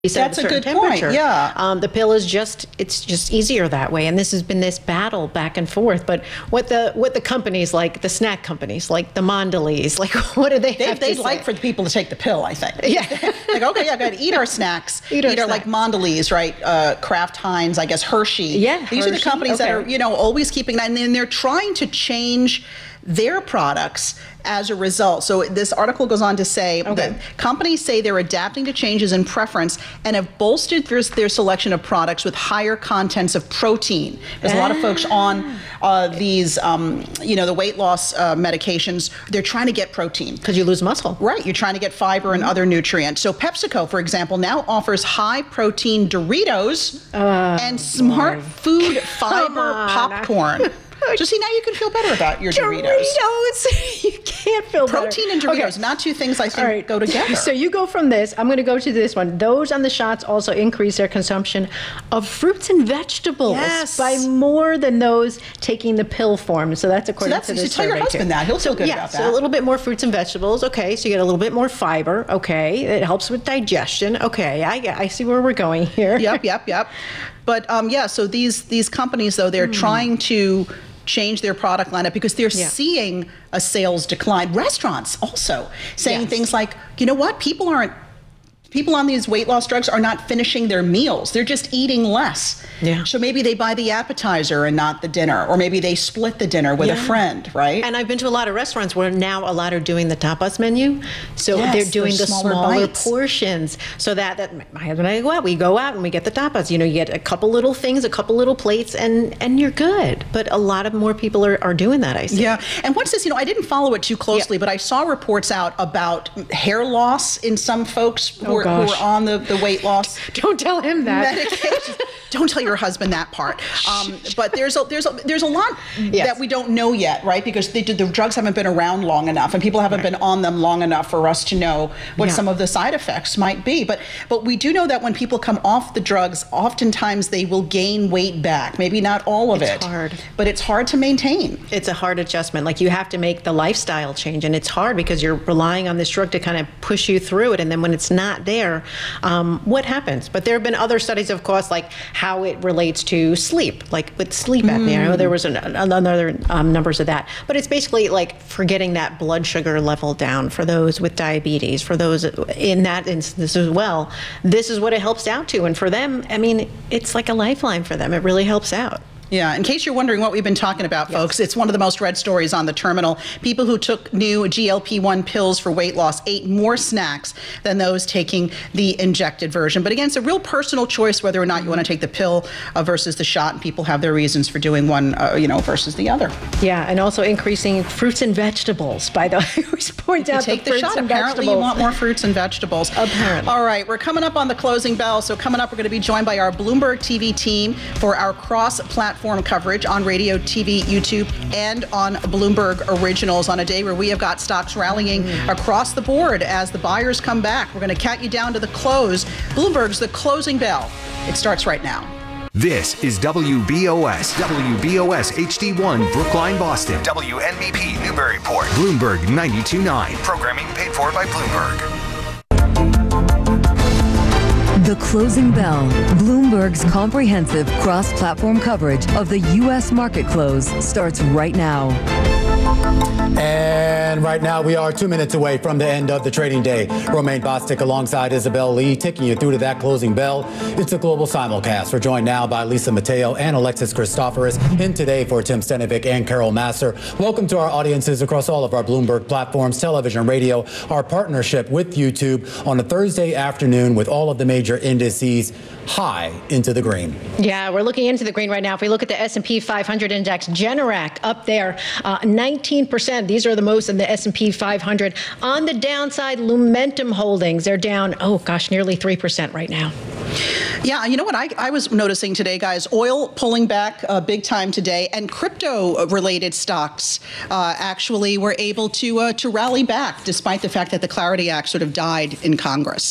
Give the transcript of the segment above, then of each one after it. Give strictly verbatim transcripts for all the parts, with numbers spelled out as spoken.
That's a good point. Yeah, um, the pill is just it's just easier that way, and this has been this battle back and forth. But what the what the companies like the snack companies like the Mondelez, like what do they? They, have they'd to like say? for the people to take the pill. I think. Yeah. Like okay, yeah, go ahead, eat our snacks. Eat our eat our like Mondelez, right? Uh, Kraft Heinz, I guess Hershey. Yeah, these are the Hershey, companies that okay. are you know always keeping that, and then they're trying to change their products as a result. So this article goes on to say Okay. that companies say they're adapting to changes in preference and have bolstered their, their selection of products with higher contents of protein. There's a lot of folks on uh, these, um, you know, the weight loss uh, medications. They're trying to get protein. Because you lose muscle. Right, you're trying to get fiber and other nutrients. So PepsiCo, for example, now offers high-protein Doritos Uh, and Smart Food Fiber on. popcorn. So see, now you can feel better about your Doritos. Doritos. You can't feel better. Protein and Doritos, Okay. not two things I think All right. go together. So you go from this. I'm going to go to this one. Those on the shots also increase their consumption of fruits and vegetables Yes. by more than those taking the pill form. So that's So according that's, to you this should tell your survey, husband too. that. He'll feel good yeah, about so that. a little bit more fruits and vegetables. Okay, so you get a little bit more fiber. Okay, it helps with digestion. Okay, I I see where we're going here. Yep, yep, yep. But um, yeah, so these these companies though they're Hmm. trying to change their product lineup because they're Yeah. seeing a sales decline. Restaurants also saying Yes. things like, you know what, people aren't. People on these weight loss drugs are not finishing their meals. They're just eating less. Yeah. So maybe they buy the appetizer and not the dinner, or maybe they split the dinner with a Yeah. friend, right? And I've been to a lot of restaurants where now a lot are doing the tapas menu. So Yes, they're doing those the smaller smaller, bites. portions so that, that my husband and I go out, we go out and we get the tapas. You know, you get a couple little things, a couple little plates, and, and you're good. But a lot of more people are, are doing that, I see. Yeah, and what's this? You know, I didn't follow it too closely, Yeah. but I saw reports out about hair loss in some folks who, Oh, are, who gosh. are on the, the weight loss Don't tell him that. medication. Don't tell your husband that part. Um, but there's a there's a there's a lot Yes. that we don't know yet, right? Because they, the drugs haven't been around long enough, and people haven't been on them long enough for us to know what Yeah. some of the side effects might be. But but we do know that when people come off the drugs, oftentimes they will gain weight back. Maybe not all of It's it, hard. but it's hard to maintain. It's a hard adjustment. Like you have to make the lifestyle change, and it's hard because you're relying on this drug to kind of push you through it. And then when it's not there, um, what happens? But there have been other studies, of course, like how it relates to sleep, like with sleep apnea. I know there was an, another um, numbers of that, but it's basically like for getting that blood sugar level down for those with diabetes, for those in that instance as well. This is what it helps out to, and for them, I mean, it's like a lifeline for them. It really helps out. Yeah, in case you're wondering what we've been talking about, folks, it's one of the most read stories on the terminal. People who took new G L P one pills for weight loss ate more snacks than those taking the injected version. But again, it's a real personal choice whether or not you want to take the pill uh, versus the shot, and people have their reasons for doing one, uh, you know, versus the other. Yeah, and also increasing fruits and vegetables. By the way, I always point You out take the the fruits shot. and Apparently, you vegetables. want more fruits and vegetables. Apparently. All right, we're coming up on the closing bell. So coming up, we're going to be joined by our Bloomberg T V team for our cross-platform coverage on radio, T V, YouTube, and on Bloomberg Originals on a day where we have got stocks rallying across the board as the buyers come back. We're going to count you down to the close. Bloomberg's The Closing Bell. It starts right now. This is W B O S, W B O S H D one, Brookline, Boston. W N B P, Newburyport. Bloomberg ninety-two point nine. Programming paid for by Bloomberg. The Closing Bell, Bloomberg's comprehensive cross-platform coverage of the U S market close starts right now. And right now we are two minutes away from the end of the trading day. Romaine Bostick alongside Isabel Lee, taking you through to that closing bell. It's a global simulcast. We're joined now by Lisa Mateo and Alexis Christoforous, in today for Tim Stenovic and Carol Masser. Welcome to our audiences across all of our Bloomberg platforms, television, radio, our partnership with YouTube on a Thursday afternoon with all of the major indices high into the green. Yeah, we're looking into the green right now. If we look at the S and P five hundred index, Generac up there, uh, nineteen percent. These are the most in the S and P five hundred. On the downside, Lumentum Holdings, they're down, oh gosh, nearly three percent right now. Yeah, you know what I, I was noticing today, guys? Oil pulling back uh, big time today, and crypto-related stocks uh, actually were able to uh, to rally back, despite the fact that the Clarity Act sort of died in Congress.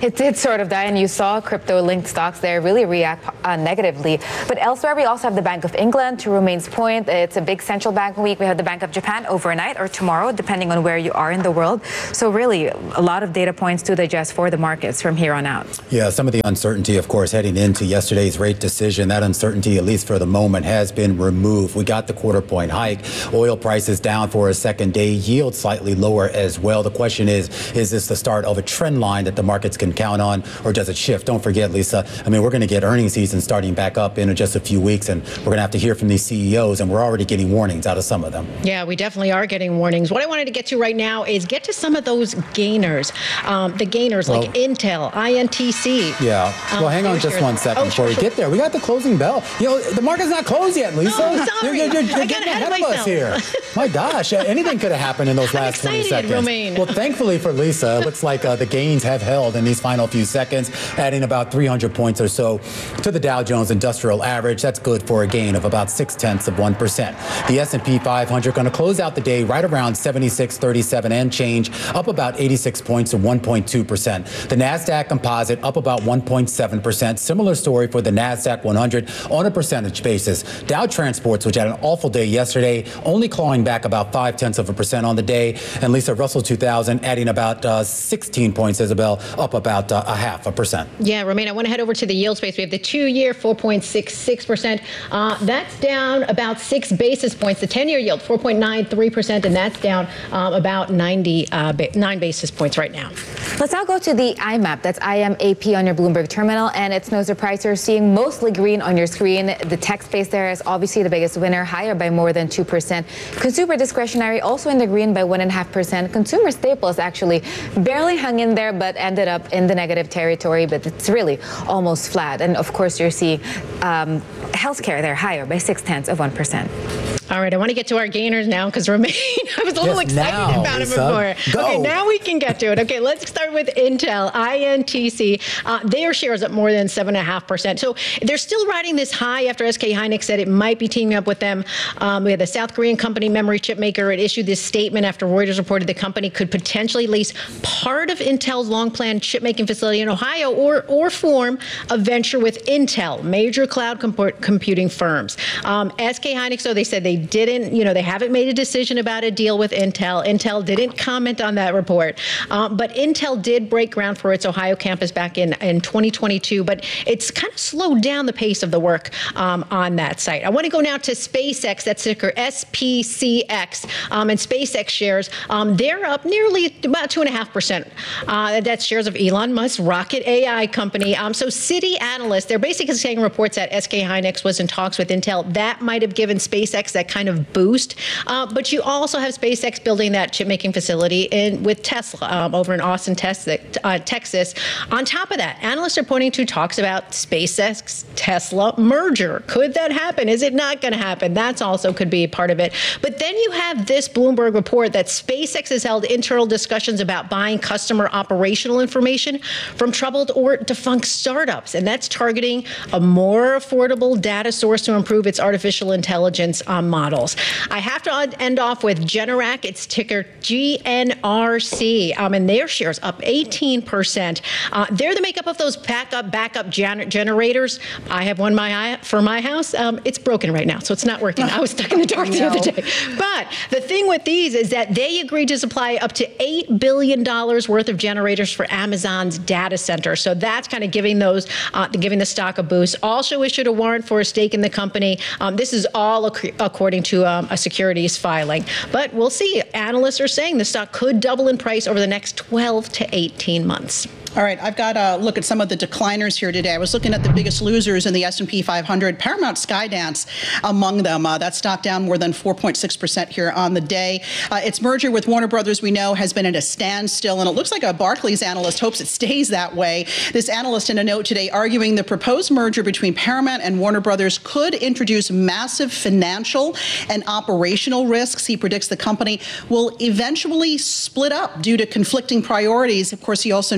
It did sort of die, and you saw crypto-linked stocks there really react uh, negatively. But elsewhere, we also have the Bank of England to Romaine's point. It's a big central bank week. We have the Bank of Japan overnight or tomorrow, depending on where you are in the world. So really, a lot of data points to digest for the markets from here on out. Yeah, some of the uncertainty, of course, heading into yesterday's rate decision, that uncertainty, at least for the moment, has been removed. We got the quarter point hike. Oil prices down for a second day. Yield slightly lower as well. The question is, is this the start of a trend line that the markets can count on, or does it shift? Don't forget, Lisa, I mean, we're going to get earnings season starting back up in just a few weeks, and we're going to have to hear from these C E Os, and we're already getting warnings out of some of them. Yeah, we definitely are getting warnings. What I wanted to get to right now is get to some of those gainers. Um, the gainers well, like Intel, I N T C. Yeah. Well, um, hang on just one second oh, before sure, we get there. We got the closing bell. You know, the market's not closed yet, Lisa. Oh, sorry. You're, you're, you're I getting got ahead, ahead of of us here. My gosh, anything could have happened in those last I'm excited, twenty seconds. Romaine. Well, thankfully for Lisa, it looks like uh, the gains have held in these final few seconds, adding about three hundred points or so to the Dow Jones Industrial Average. That's good for a gain of about six tenths of one percent. The S and P five hundred going to close out the day right around seventy-six thirty-seven and change, up about eighty-six points or one point two percent. The NASDAQ Composite up about one point seven percent. Similar story for the NASDAQ one hundred on a percentage basis. Dow Transports, which had an awful day yesterday, only clawing back about five tenths of a percent on the day. And Lisa, Russell two thousand adding about uh, sixteen points, Isabel, up about uh, a half a percent. Yeah, Romaine, I want to head over to the yield space. We have the two-year, four point six six percent. Uh, that's down about six basis points. The ten-year yield, four point nine three percent, and that's down um, about ninety, uh, ba- nine basis points right now. Let's now go to the I M A P. That's I M A P on your Bloomberg terminal, and it's no surprise you're seeing mostly green on your screen. The tech space there is obviously the biggest winner, higher by more than two percent. Consumer discretionary also in the green by one point five percent. Consumer staples actually barely hung in there, but ended up in the negative territory, but it's really almost flat. And of course, you're seeing um, healthcare there higher by six tenths of one percent. All right, I want to get to our gainers now because Romaine, I was a little yes, excited now, about Lisa. it before. Go. Okay, now we can get to it. Okay, let's start with Intel, I N T C. Uh, their shares up more than seven point five percent. So they're still riding this high after S K Hynix said it might be teaming up with them. Um, we had the South Korean company memory chip maker. It issued this statement after Reuters reported the company could potentially lease part of Intel's long-planned chip-making facility in Ohio or, or form a venture with Intel, major cloud comp- computing firms. Um, S K Hynix, though, they said they didn't, you know, they haven't made a decision about a deal with Intel. Intel didn't comment on that report. Um, but Intel did break ground for its Ohio campus back in, in twenty twenty-two, but it's kind of slowed down the pace of the work um, on that site. I want to go now to SpaceX, that's ticker S P C X, um, and SpaceX shares, um, they're up nearly about two point five percent. Uh, that's shares of Elon Musk's rocket A I company. Um, so Citi analysts, they're basically saying reports that S K Hynix was in talks with Intel. That might have given SpaceX that kind of boost. Uh, but you also have SpaceX building that chip-making facility in, with Tesla um, over in Austin, Texas, uh, Texas. On top of that, analysts are pointing to talks about SpaceX-Tesla merger. Could that happen? Is it not going to happen? That's also could be a part of it. But then you have this Bloomberg report that SpaceX has held internal discussions about buying customer operational information from troubled or defunct startups. And that's targeting a more affordable data source to improve its artificial intelligence um, models. I have to end off with Generac. It's ticker G N R C, um, and their shares up eighteen percent. Uh, they're the makeup of those backup backup gen- generators. I have one my for my house. Um, it's broken right now, so it's not working. I was stuck in the dark the other day. But the thing with these is that they agreed to supply up to eight billion dollars worth of generators for Amazon's data center. So that's kind of giving those, uh, giving the stock a boost. Also issued a warrant for a stake in the company. Um, this is all ac- according to um, a securities filing. But we'll see. Analysts are saying the stock could double in price over the next twelve to eighteen months. All right, I've got a look at some of the decliners here today. I was looking at the biggest losers in the S and P five hundred. Paramount Skydance among them. Uh, that stock down more than four point six percent here on the day. Uh, its merger with Warner Brothers, we know, has been at a standstill, and it looks like a Barclays analyst hopes it stays that way. This analyst in a note today arguing the proposed merger between Paramount and Warner Brothers could introduce massive financial and operational risks. He predicts the company will eventually split up due to conflicting priorities. Of course, he also notes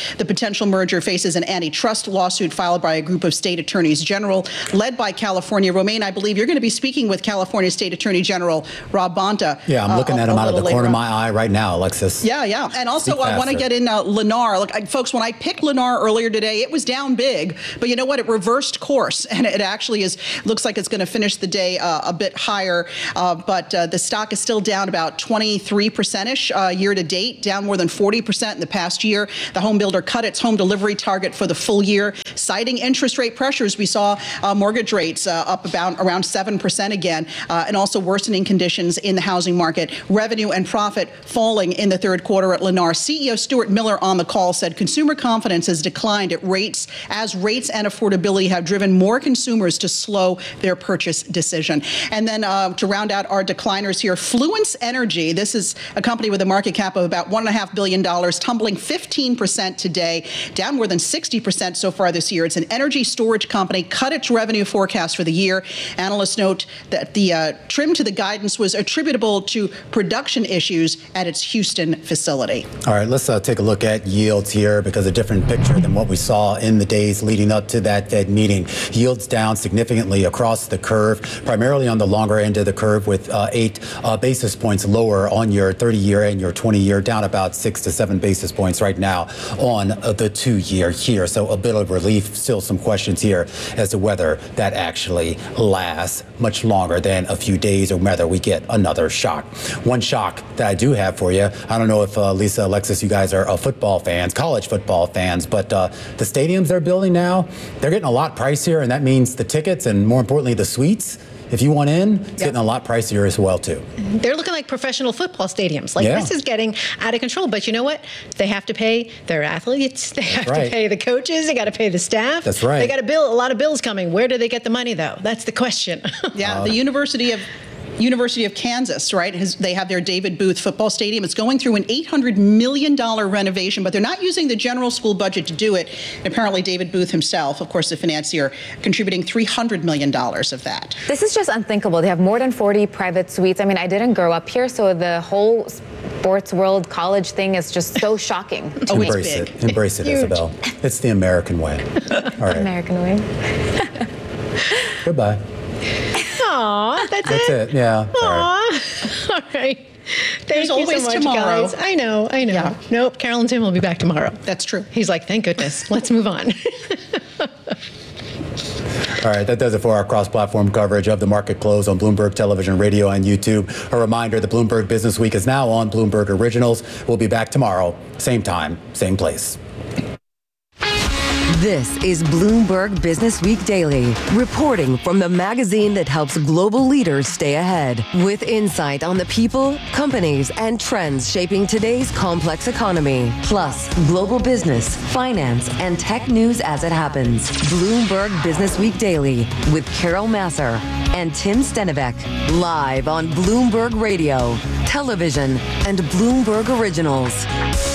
The potential merger faces an antitrust lawsuit filed by a group of state attorneys general led by California. Romaine, I believe you're going to be speaking with California State Attorney General Rob Bonta. Yeah, I'm looking uh, at a, him a out of the corner later. of my eye right now, Alexis. Yeah, yeah. And also, Speak I want to faster. get in uh, Lennar. Look, I, folks, when I picked Lennar earlier today, it was down big. But you know what? It reversed course. And it actually is looks like it's going to finish the day uh, a bit higher. Uh, but uh, the stock is still down about twenty-three percent-ish uh, year to date, down more than forty percent in the past year. The home builder cut its home delivery target for the full year, citing interest rate pressures. We saw uh, mortgage rates uh, up about around seven percent again, uh, and also worsening conditions in the housing market. Revenue and profit falling in the third quarter at Lennar. C E O Stuart Miller on the call said consumer confidence has declined at rates as rates and affordability have driven more consumers to slow their purchase decision. And then uh, to round out our decliners here, Fluence Energy. This is a company with a market cap of about one point five billion dollars, tumbling fifteen percent today, down more than sixty percent so far this year. It's an energy storage company, cut its revenue forecast for the year. Analysts note that the uh, trim to the guidance was attributable to production issues at its Houston facility. All right, let's uh, take a look at yields here because a different picture than what we saw in the days leading up to that Fed meeting. Yields down significantly across the curve, primarily on the longer end of the curve with uh, eight uh, basis points lower on your thirty-year and your twenty-year, down about six to seven basis points right now on uh, the two-year here. So a bit of relief, still some questions here as to whether that actually lasts much longer than a few days or whether we get another shock. One shock that I do have for you, I don't know if uh, Lisa, Alexis, you guys are uh, football fans, college football fans, but uh, the stadiums they're building now, they're getting a lot pricier, and that means the tickets and more importantly the suites, if you want in, it's getting a lot pricier as well too. They're looking like professional football stadiums. Like Yeah. this is getting out of control. But you know what? They have to pay their athletes. They have right. to pay the coaches. They got to pay the staff. That's right. They got a bill. A lot of bills coming. Where do they get the money though? That's the question. Yeah, the University of University of Kansas, right? Has, they have their David Booth football stadium. It's going through an eight hundred million dollars renovation, but they're not using the general school budget to do it. And apparently David Booth himself, of course, the financier, contributing three hundred million dollars of that. This is just unthinkable. They have more than forty private suites. I mean, I didn't grow up here, so the whole sports world college thing is just so shocking. Oh, it's Embrace big. it. Embrace it, Huge. Isabel. It's the American way. All right. American way. Goodbye. Aw, that's, That's it. it. Yeah. Sorry. Aw. All right. Thank There's you always so much, tomorrow. guys. I know. I know. Yeah. Nope. Carol and Tim will be back tomorrow. That's true. He's like, thank goodness. Let's move on. All right, that does it for our cross-platform coverage of the market close on Bloomberg Television, Radio, and YouTube. A reminder, the Bloomberg Business Week is now on Bloomberg Originals. We'll be back tomorrow, same time, same place. This is Bloomberg Business Week Daily, reporting from the magazine that helps global leaders stay ahead, with insight on the people, companies, and trends shaping today's complex economy, plus global business, finance, and tech news as it happens. Bloomberg Business Week Daily with Carol Masser and Tim Stenivek, live on Bloomberg Radio, television, and Bloomberg Originals.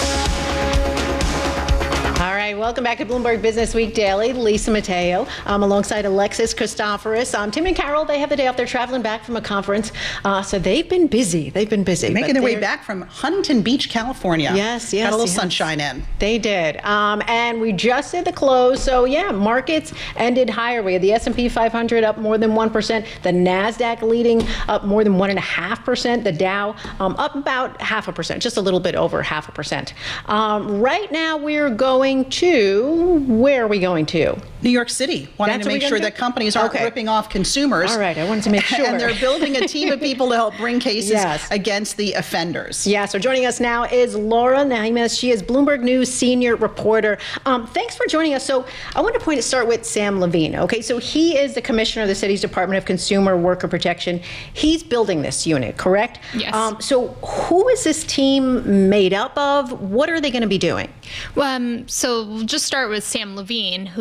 All right, welcome back to Bloomberg Business Week Daily. Lisa Mateo, um, alongside Alexis Christoforous. Um, Tim and Carol, they have the day off. They're traveling back from a conference, uh, so they've been busy. They've been busy. Making but their way they're- back from Huntington Beach, California. Yes, yes, Got a little yes. sunshine in. They did. Um, and we just did the close. So, yeah, markets ended higher. We had the S and P five hundred up more than one percent. The NASDAQ leading up more than one point five percent. The Dow um, up about half a percent, just a little bit over half a percent. Um, right now, we're going to, where are we going to? New York City, wanting That's to what make we're sure gonna that do? companies aren't Okay. ripping off consumers. All right, I wanted to make sure. And they're building a team of people to help bring cases Yes. against the offenders. Yeah, so joining us now is Laura Naimes. She is Bloomberg News senior reporter. Um, thanks for joining us. So I want to point start with Sam Levine. Okay, so he is the commissioner of the city's Department of Consumer Worker Protection. He's building this unit, correct? Yes. Um, so who is this team made up of? What are they going to be doing? Well, um, so we'll just start with Sam Levine, who is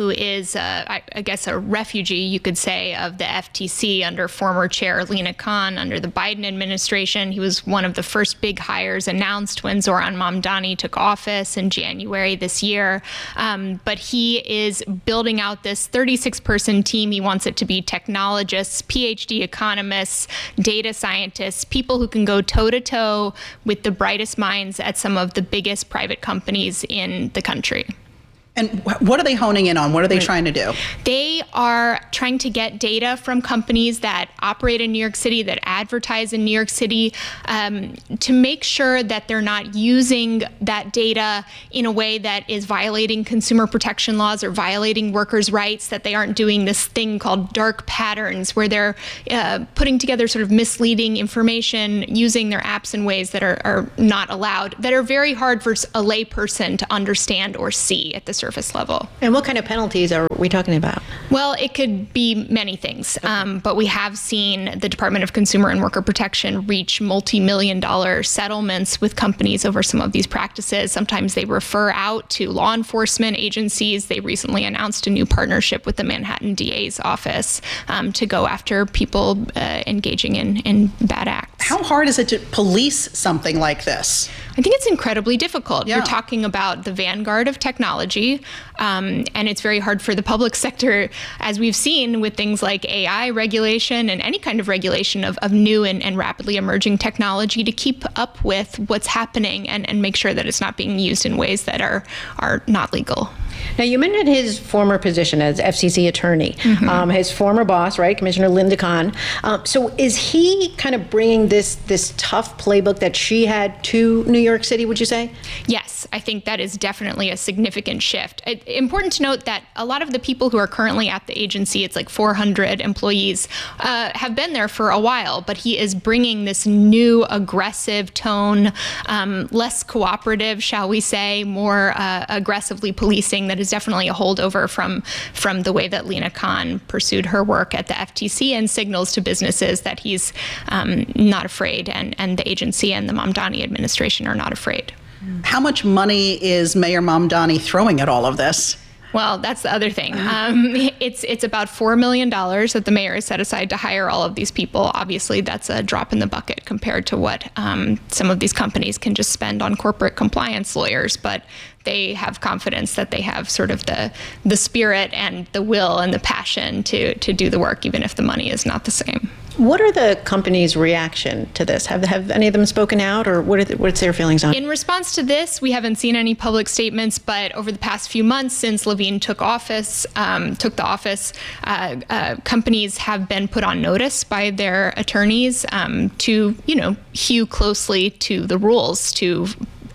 is, uh, I, I guess, a refugee, you could say, of the F T C under former chair Lina Khan under the Biden administration. He was one of the first big hires announced when Zoran Mamdani took office in January this year. Um, but he is building out this thirty-six person team. He wants it to be technologists, P H D economists, data scientists, people who can go toe to toe with the brightest minds at some of the biggest private companies in the country. And wh- what are they honing in on? What are they trying to do? They are trying to get data from companies that operate in New York City, that advertise in New York City, um, to make sure that they're not using that data in a way that is violating consumer protection laws or violating workers' rights, that they aren't doing this thing called dark patterns, where they're uh, putting together sort of misleading information, using their apps in ways that are, are not allowed, that are very hard for a layperson to understand or see at the surface level. And what kind of penalties are we talking about? Well, it could be many things, um, but we have seen the Department of Consumer and Worker Protection reach multi-million dollar settlements with companies over some of these practices. Sometimes they refer out to law enforcement agencies. They recently announced a new partnership with the Manhattan D A's office um, to go after people uh, engaging in, in bad acts. How hard is it to police something like this? I think it's incredibly difficult. Yeah. You're talking about the vanguard of technology, um, and it's very hard for the public sector, as we've seen with things like A I regulation and any kind of regulation of, of new and, and rapidly emerging technology, to keep up with what's happening and, and make sure that it's not being used in ways that are, are not legal. Now, you mentioned his former position as F C C attorney, mm-hmm. um, his former boss, right, Commissioner Linda Khan. Um, so is he kind of bringing this this tough playbook that she had to New York City, would you say? Yes, I think that is definitely a significant shift. It, important to note that a lot of the people who are currently at the agency, it's like four hundred employees, uh, have been there for a while, but he is bringing this new aggressive tone, um, less cooperative, shall we say, more uh, aggressively policing. That is definitely a holdover from from the way that Lina Khan pursued her work at the F T C, and signals to businesses that he's um, not afraid, and, and the agency and the Mamdani administration are not afraid. How much money is Mayor Mamdani throwing at all of this? Well, that's the other thing. Um, it's it's about four million dollars that the mayor has set aside to hire all of these people. Obviously, that's a drop in the bucket compared to what um, some of these companies can just spend on corporate compliance lawyers. But they have confidence that they have sort of the the spirit and the will and the passion to to do the work, even if the money is not the same. What are the companies' reaction to this? Have have any of them spoken out, or what are the, what's their feelings on it? In response to this, we haven't seen any public statements, but over the past few months since Levine took office, um, took the office, uh, uh, companies have been put on notice by their attorneys um, to, you know, hew closely to the rules, to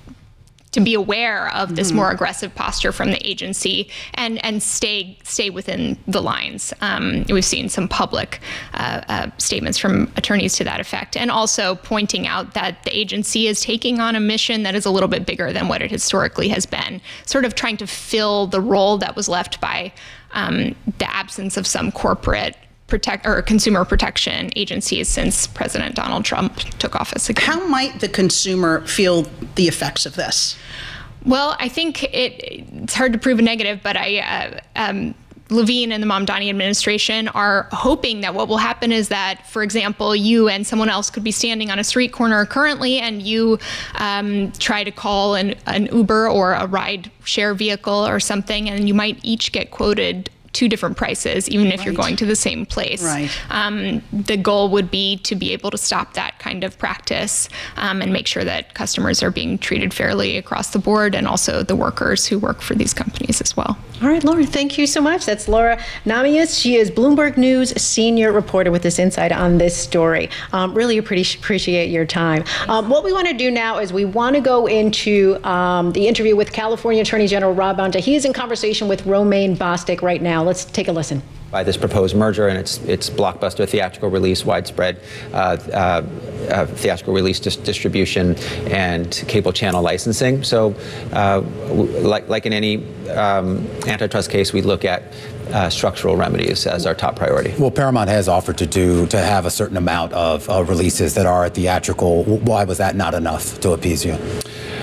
to be aware of this mm-hmm. more aggressive posture from the agency, and and stay stay within the lines. Um, we've seen some public uh, uh, statements from attorneys to that effect, and also pointing out that the agency is taking on a mission that is a little bit bigger than what it historically has been, sort of trying to fill the role that was left by um, the absence of some corporate protect or consumer protection agencies since President Donald Trump took office again. How might the consumer feel the effects of this? Well, I think it, it's hard to prove a negative, but I, uh, um, Levine and the Mamdani administration are hoping that what will happen is that, for example, you and someone else could be standing on a street corner currently, and you um, try to call an, an Uber or a ride share vehicle or something, and you might each get quoted two different prices, even if right. you're going to the same place. Right. Um, the goal would be to be able to stop that kind of practice um, and make sure that customers are being treated fairly across the board, and also the workers who work for these companies as well. All right, Laura, thank you so much. That's Laura Namias. She is Bloomberg News senior reporter with this insight on this story. Um, really appreciate appreciate your time. Um, what we want to do now is we want to go into um, the interview with California Attorney General Rob Bonta. He is in conversation with Romaine Bostick right now. Let's take a listen. By this proposed merger and its its blockbuster theatrical release, widespread uh, uh, uh, theatrical release dis- distribution, and cable channel licensing. So, uh, w- like like in any um, antitrust case, we look at uh, structural remedies as our top priority. Well, Paramount has offered to do to have a certain amount of uh, releases that are theatrical. Why was that not enough to appease you?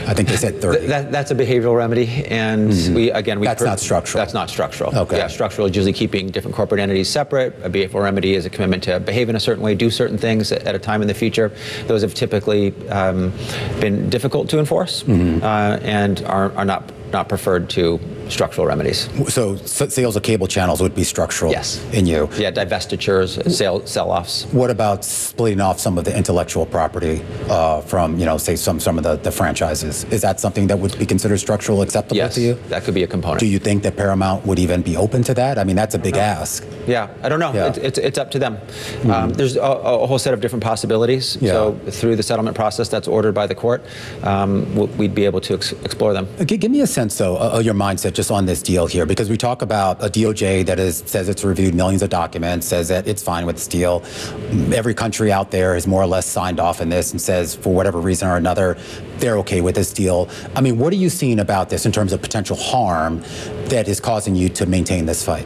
I think they said thirty. Th- that, that's a behavioral remedy, and mm-hmm. we again we that's per- not structural. That's not structural. Okay. Yeah, structural is usually keeping different corporate entities separate. A behavioral remedy is a commitment to behave in a certain way, do certain things at, at a time in the future. Those have typically um, been difficult to enforce, mm-hmm. uh, and are, are not not preferred to structural remedies. So s- sales of cable channels would be structural yes. in you? Yeah, divestitures, sale, sell-offs. What about splitting off some of the intellectual property uh, from, you know, say some, some of the, the franchises? Is that something that would be considered structural acceptable yes, to you? That could be a component. Do you think that Paramount would even be open to that? I mean, that's a big ask. Yeah, I don't know. Yeah. It's, it's, it's up to them. Mm-hmm. Um, there's a, a whole set of different possibilities. Yeah. So through the settlement process that's ordered by the court, um, we'd be able to ex- explore them. G- give me a sense, though, of your mindset just on this deal here, because we talk about a D O J that is, says it's reviewed millions of documents, says that it's fine with this deal. Every country out there has more or less signed off on this and says, for whatever reason or another, they're okay with this deal. I mean, what are you seeing about this in terms of potential harm that is causing you to maintain this fight?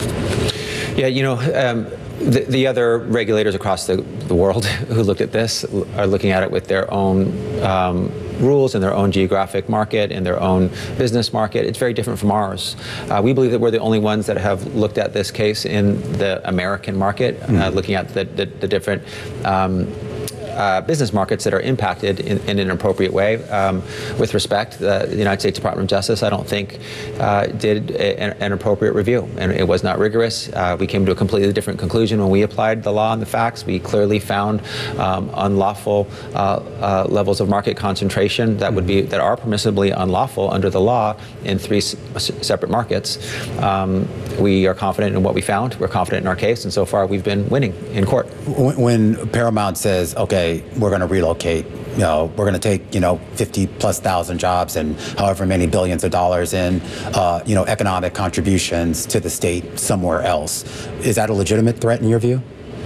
Yeah, you know, um, the, the other regulators across the, the world who looked at this are looking at it with their own um, rules in their own geographic market, in their own business market. It's very different from ours. Uh, we believe that we're the only ones that have looked at this case in the American market, mm-hmm. uh, looking at the, the, the different um, Uh, business markets that are impacted in, in an appropriate way. Um, with respect, uh, the United States Department of Justice, I don't think, uh, did a, an, an appropriate review, and it was not rigorous. Uh, we came to a completely different conclusion when we applied the law and the facts. We clearly found um, unlawful uh, uh, levels of market concentration that would be that are permissibly unlawful under the law in three s- separate markets. Um, we are confident in what we found. We're confident in our case, and so far we've been winning in court. When, when Paramount says, okay, we're going to relocate, you know, we're going to take, you know, fifty plus thousand jobs and however many billions of dollars in, uh, you know, economic contributions to the state somewhere else. Is that a legitimate threat in your view?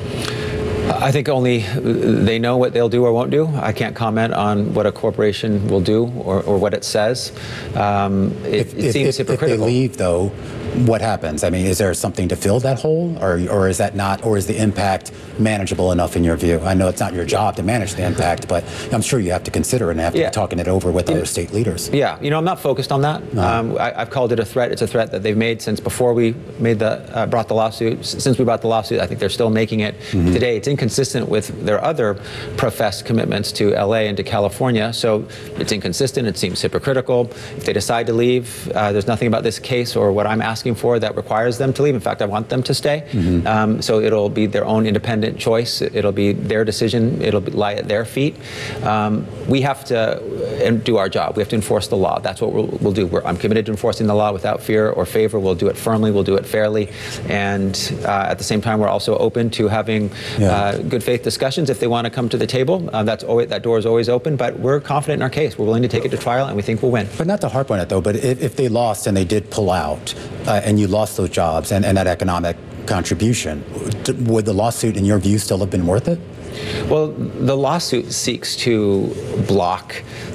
I think only they know what they'll do or won't do. I can't comment on what a corporation will do or, or what it says. Um, it, if, it seems if, hypocritical. If they leave, though, what happens? I mean, is there something to fill that hole, or or is that not, or is the impact manageable enough in your view? I know it's not your job to manage the impact, but I'm sure you have to consider it and have to yeah. be talking it over with yeah. other state leaders. Yeah, you know, I'm not focused on that. No. Um, I, I've called it a threat. It's a threat that they've made since before we made the uh, brought the lawsuit. Since we brought the lawsuit, I think they're still making it mm-hmm. today. It's inconsistent with their other professed commitments to L A and to California. So it's inconsistent. It seems hypocritical. If they decide to leave, uh, there's nothing about this case or what I'm asking for that requires them to leave. In fact, I want them to stay. Mm-hmm. Um, so it'll be their own independent choice. It'll be their decision. It'll be, lie at their feet. Um, we have to and do our job. We have to enforce the law. That's what we'll, we'll do. We're, I'm committed to enforcing the law without fear or favor. We'll do it firmly. We'll do it fairly. And uh, at the same time, we're also open to having yeah. uh, good faith discussions if they want to come to the table. Uh, that's always, that door is always open. But we're confident in our case. We're willing to take it to trial, and we think we'll win. But not to harp on it, though, but if, if they lost and they did pull out uh, and you lost those jobs and, and that economic contribution, would the lawsuit, in your view, still have been worth it? Well, the lawsuit seeks to block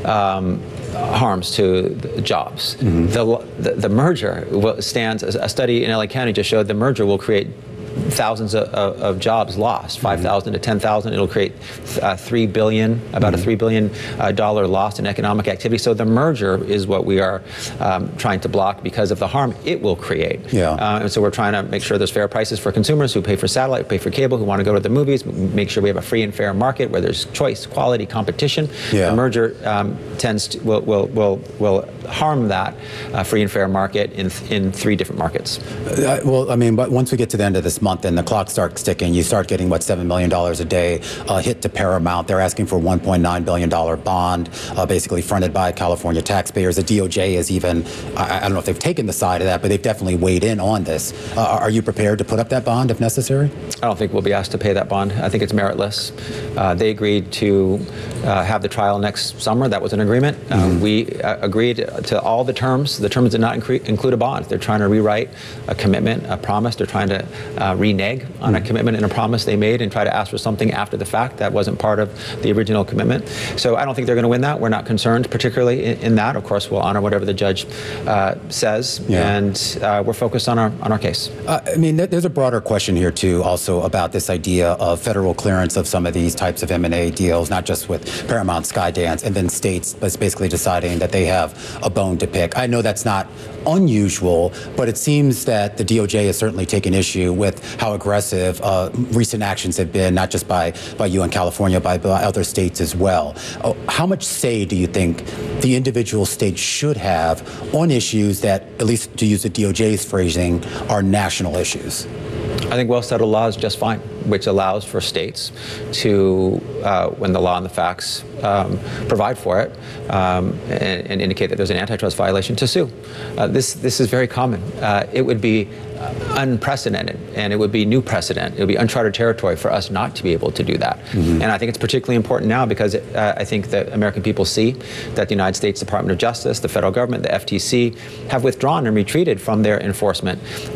um, harms to the jobs. Mm-hmm. The, the the merger stands, a study in L A County just showed the merger will create thousands of, of, of jobs lost, five thousand mm-hmm. to ten thousand. It'll create uh, three billion, about mm-hmm. a three billion uh, dollar loss in economic activity. So the merger is what we are um, trying to block because of the harm it will create. Yeah. Uh, and so we're trying to make sure there's fair prices for consumers who pay for satellite, who pay for cable, who want to go to the movies. Make sure we have a free and fair market where there's choice, quality, competition. Yeah. The merger um, tends to will will will will harm that uh, free and fair market in in three different markets. Uh, well, I mean, but once we get to the end of this month and the clock starts ticking, you start getting, what, seven million dollars a day uh, hit to Paramount. They're asking for a one point nine billion dollars bond, uh, basically fronted by California taxpayers. The D O J is even, I, I don't know if they've taken the side of that, but they've definitely weighed in on this. Uh, are you prepared to put up that bond if necessary? I don't think we'll be asked to pay that bond. I think it's meritless. Uh, they agreed to uh, have the trial next summer. That was an agreement. Uh, mm-hmm. We uh, agreed to all the terms. The terms did not incre- include a bond. They're trying to rewrite a commitment, a promise. They're trying to uh, renege on a commitment and a promise they made and try to ask for something after the fact that wasn't part of the original commitment. So I don't think they're going to win that. We're not concerned particularly in, in that. Of course, we'll honor whatever the judge uh, says, Yeah. and uh, we're focused on our on our case. Uh, I mean, there's a broader question here, too, also about this idea of federal clearance of some of these types of M and A deals, not just with Paramount, Skydance, and then states basically deciding that they have a bone to pick. I know that's not unusual, but it seems that the D O J has certainly taken issue with how aggressive uh, recent actions have been, not just by, by you in California, by, by other states as well. Uh, how much say do you think the individual states should have on issues that, at least to use the D O J's phrasing, are national issues? I think well-settled law is just fine, which allows for states to, uh, when the law and the facts um, provide for it, um, and, and indicate that there's an antitrust violation, to sue. Uh, this this is very common. Uh, it would be unprecedented, and it would be new precedent. It would be uncharted territory for us not to be able to do that. Mm-hmm. And I think it's particularly important now because it, uh, I think that American people see that the United States Department of Justice, the federal government, the F T C have withdrawn and retreated from their enforcement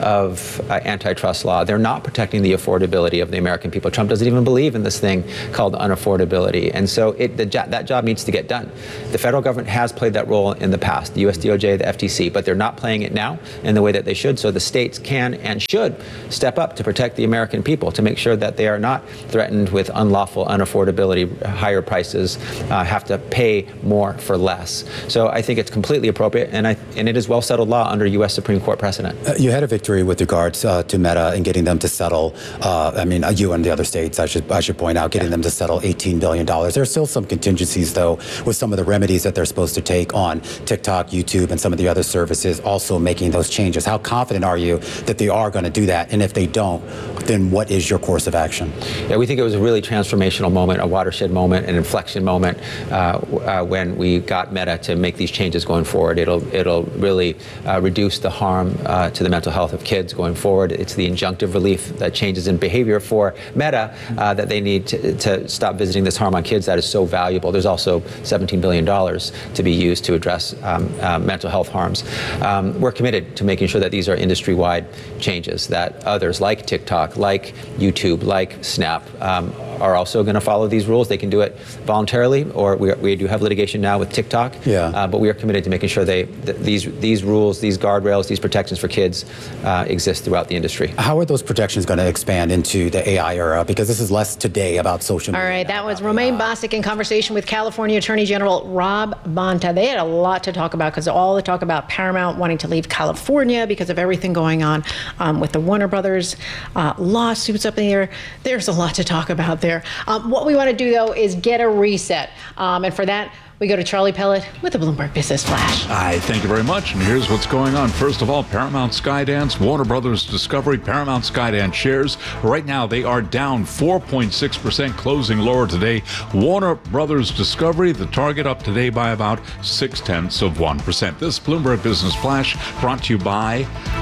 of uh, antitrust law. They're not protecting the affordability of the American people. Trump doesn't even believe in this thing called unaffordability. And so it, the, that job needs to get done. The federal government has played that role in the past, the U S D O J, the F T C, but they're not playing it now in the way that they should. So the states can and should step up to protect the American people, to make sure that they are not threatened with unlawful unaffordability, higher prices, uh, have to pay more for less. So I think it's completely appropriate, and, I, and it is well-settled law under U S Supreme Court precedent. Uh, you had a victory with regards uh, to Meta and getting them to settle, uh, I mean, uh, you and the other states, I should I should point out, getting yeah. them to settle eighteen billion dollars. There are still some contingencies, though, with some of the remedies that they're supposed to take on TikTok, YouTube, and some of the other services also making those changes. How confident are you that they are going to do that? And if they don't, then what is your course of action? Yeah, we think it was a really transformational moment, a watershed moment, an inflection moment uh, uh, when we got Meta to make these changes going forward. It'll it'll really uh, reduce the harm uh, to the mental health of kids going forward. It's the injunctive relief that changes in behavior for Meta uh, that they need to, to stop visiting this harm on kids that is so valuable. There's also seventeen billion dollars to be used to address um, uh, mental health harms. Um, we're committed to making sure that these are industry-wide changes, that others like TikTok, like YouTube, like Snap, um, are also going to follow these rules. They can do it voluntarily, or we, we do have litigation now with TikTok. Yeah. Uh, but we are committed to making sure they th- these these rules, these guardrails, these protections for kids uh, exist throughout the industry. How are those protections going to expand into the A I era? Because this is less today about social media. All right, that was Romaine Bostick in conversation with California Attorney General Rob Bonta. They had a lot to talk about because all the talk about Paramount wanting to leave California because of everything going on um, with the Warner Brothers uh, lawsuits up in the air. There's a lot to talk about there. Um, what we want to do, though, is get a reset. Um, and for that, we go to Charlie Pellet with the Bloomberg Business Flash. Hi, thank you very much. And here's what's going on. First of all, Paramount Skydance, Warner Brothers Discovery, Paramount Skydance shares. Right now, they are down four point six percent, closing lower today. Warner Brothers Discovery, the target up today by about six tenths of one percent. This Bloomberg Business Flash brought to you by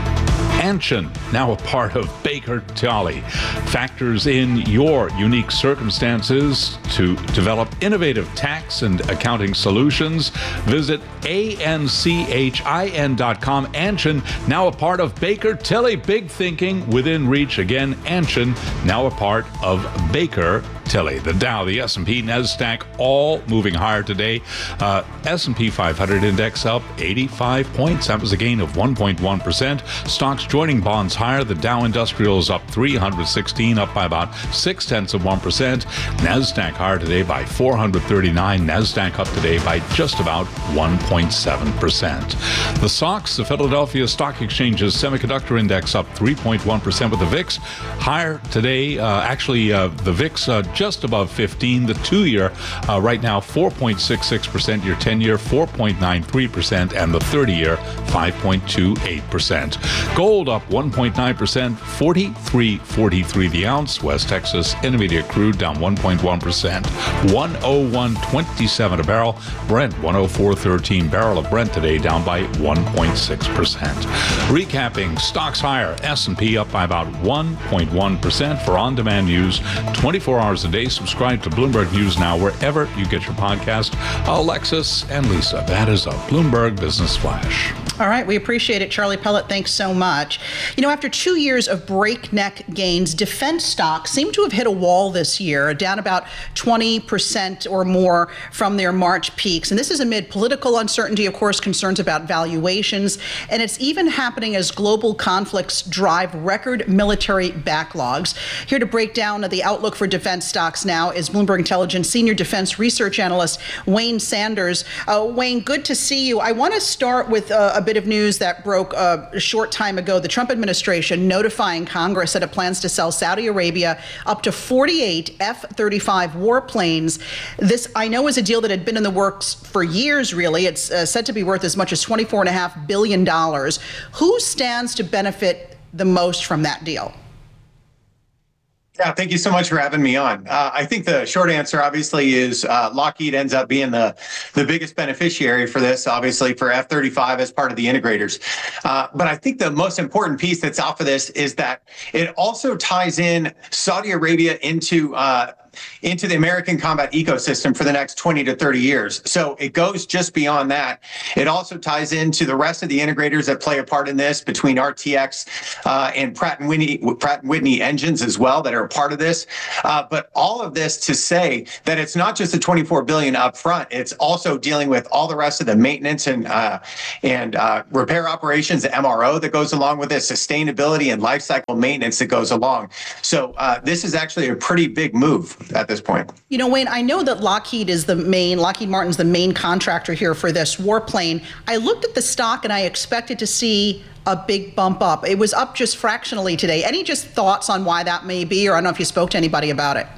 Anshin, now a part of Baker Tilly, factors in your unique circumstances to develop innovative tax and accounting solutions. Visit A N C H I N dot com. Anshin, now a part of Baker Tilly. Big thinking within reach. Again, Anshin, now a part of Baker Tilly. The Dow, the S and P, NASDAQ, all moving higher today. Uh, S and P five hundred index up eighty-five points. That was a gain of one point one percent. Stocks joining bonds higher. The Dow Industrial is up three hundred sixteen, up by about six tenths of one percent. NASDAQ higher today by four hundred thirty-nine. NASDAQ up today by just about one point seven percent. The S O X, the Philadelphia Stock Exchange's semiconductor index, up three point one percent, with the V I X higher today. Uh, actually, uh, the V I X uh, just above fifteen. The two-year uh, right now four point six six percent. Your ten-year four point nine three percent, and the thirty-year five point two eight percent. Gold up one point nine percent, forty-three forty-three the ounce. West Texas Intermediate crude down one point one percent, one oh one twenty-seven a barrel. Brent one oh four thirteen. Barrel of Brent today down by one point six percent. Recapping, stocks higher. S and P up by about one point one percent. For on-demand news, twenty-four hours a day. Subscribe to Bloomberg News Now wherever you get your podcast. Alexis and Lisa, that is a Bloomberg Business Flash. All right, we appreciate it. Charlie Pellet, thanks so much. You know, after two years of breakneck gains, defense stocks seem to have hit a wall this year, down about twenty percent or more from their March peaks. And this is amid political uncertainty, of course, concerns about valuations. And it's even happening as global conflicts drive record military backlogs. Here to break down the outlook for defense stocks now is Bloomberg Intelligence Senior Defense Research Analyst Wayne Sanders. Uh, Wayne, good to see you. I want to start with uh, a bit of news that broke uh, a short time ago. The Trump administration notifying Congress that it plans to sell Saudi Arabia up to forty-eight F thirty-five warplanes. This, I know, is a deal that had been in the works for years, really. It's uh, said to be worth as much as twenty-four point five billion dollars. Who stands to benefit the most from that deal? Yeah, thank you so much for having me on. Uh, I think the short answer, obviously, is uh, Lockheed ends up being the, the biggest beneficiary for this, obviously, for F thirty-five as part of the integrators. Uh, but I think the most important piece that's out for this is that it also ties in Saudi Arabia into uh, into the American combat ecosystem for the next twenty to thirty years. So it goes just beyond that. It also ties into the rest of the integrators that play a part in this, between R T X uh, and Pratt and Whitney, Pratt and Whitney engines as well, that are a part of this. Uh, but all of this to say that it's not just the twenty-four billion dollars up front, it's also dealing with all the rest of the maintenance and uh, and uh, repair operations, the M R O that goes along with this, sustainability and life cycle maintenance that goes along. So uh, this is actually a pretty big move at this point. You know, Wayne, I know that Lockheed is the main, Lockheed Martin's the main contractor here for this warplane. I looked at the stock and I expected to see a big bump up. It was up just fractionally today. Any just thoughts on why that may be, or I don't know if you spoke to anybody about it?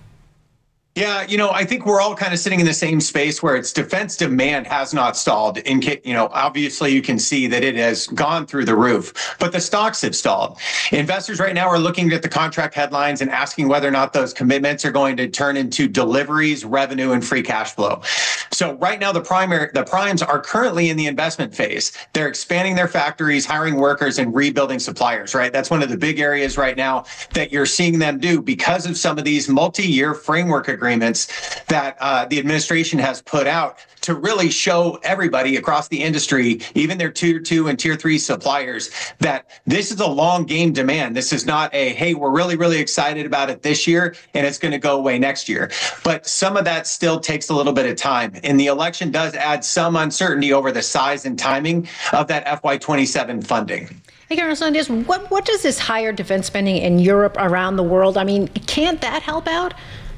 Yeah, you know, I think we're all kind of sitting in the same space where its defense demand has not stalled. In, you know, obviously you can see that it has gone through the roof, but the stocks have stalled. Investors right now are looking at the contract headlines and asking whether or not those commitments are going to turn into deliveries, revenue, and free cash flow. So right now, the primary, the primes are currently in the investment phase. They're expanding their factories, hiring workers, and rebuilding suppliers, right? That's one of the big areas right now that you're seeing them do because of some of these multi-year framework agreements agreements that uh, the administration has put out to really show everybody across the industry, even their tier two and tier three suppliers, that this is a long game demand. This is not a, hey, we're really, really excited about it this year and it's going to go away next year. But some of that still takes a little bit of time. And the election does add some uncertainty over the size and timing of that F Y twenty-seven funding. I can understand this. What, what does this higher defense spending in Europe, around the world, I mean, can't that help out?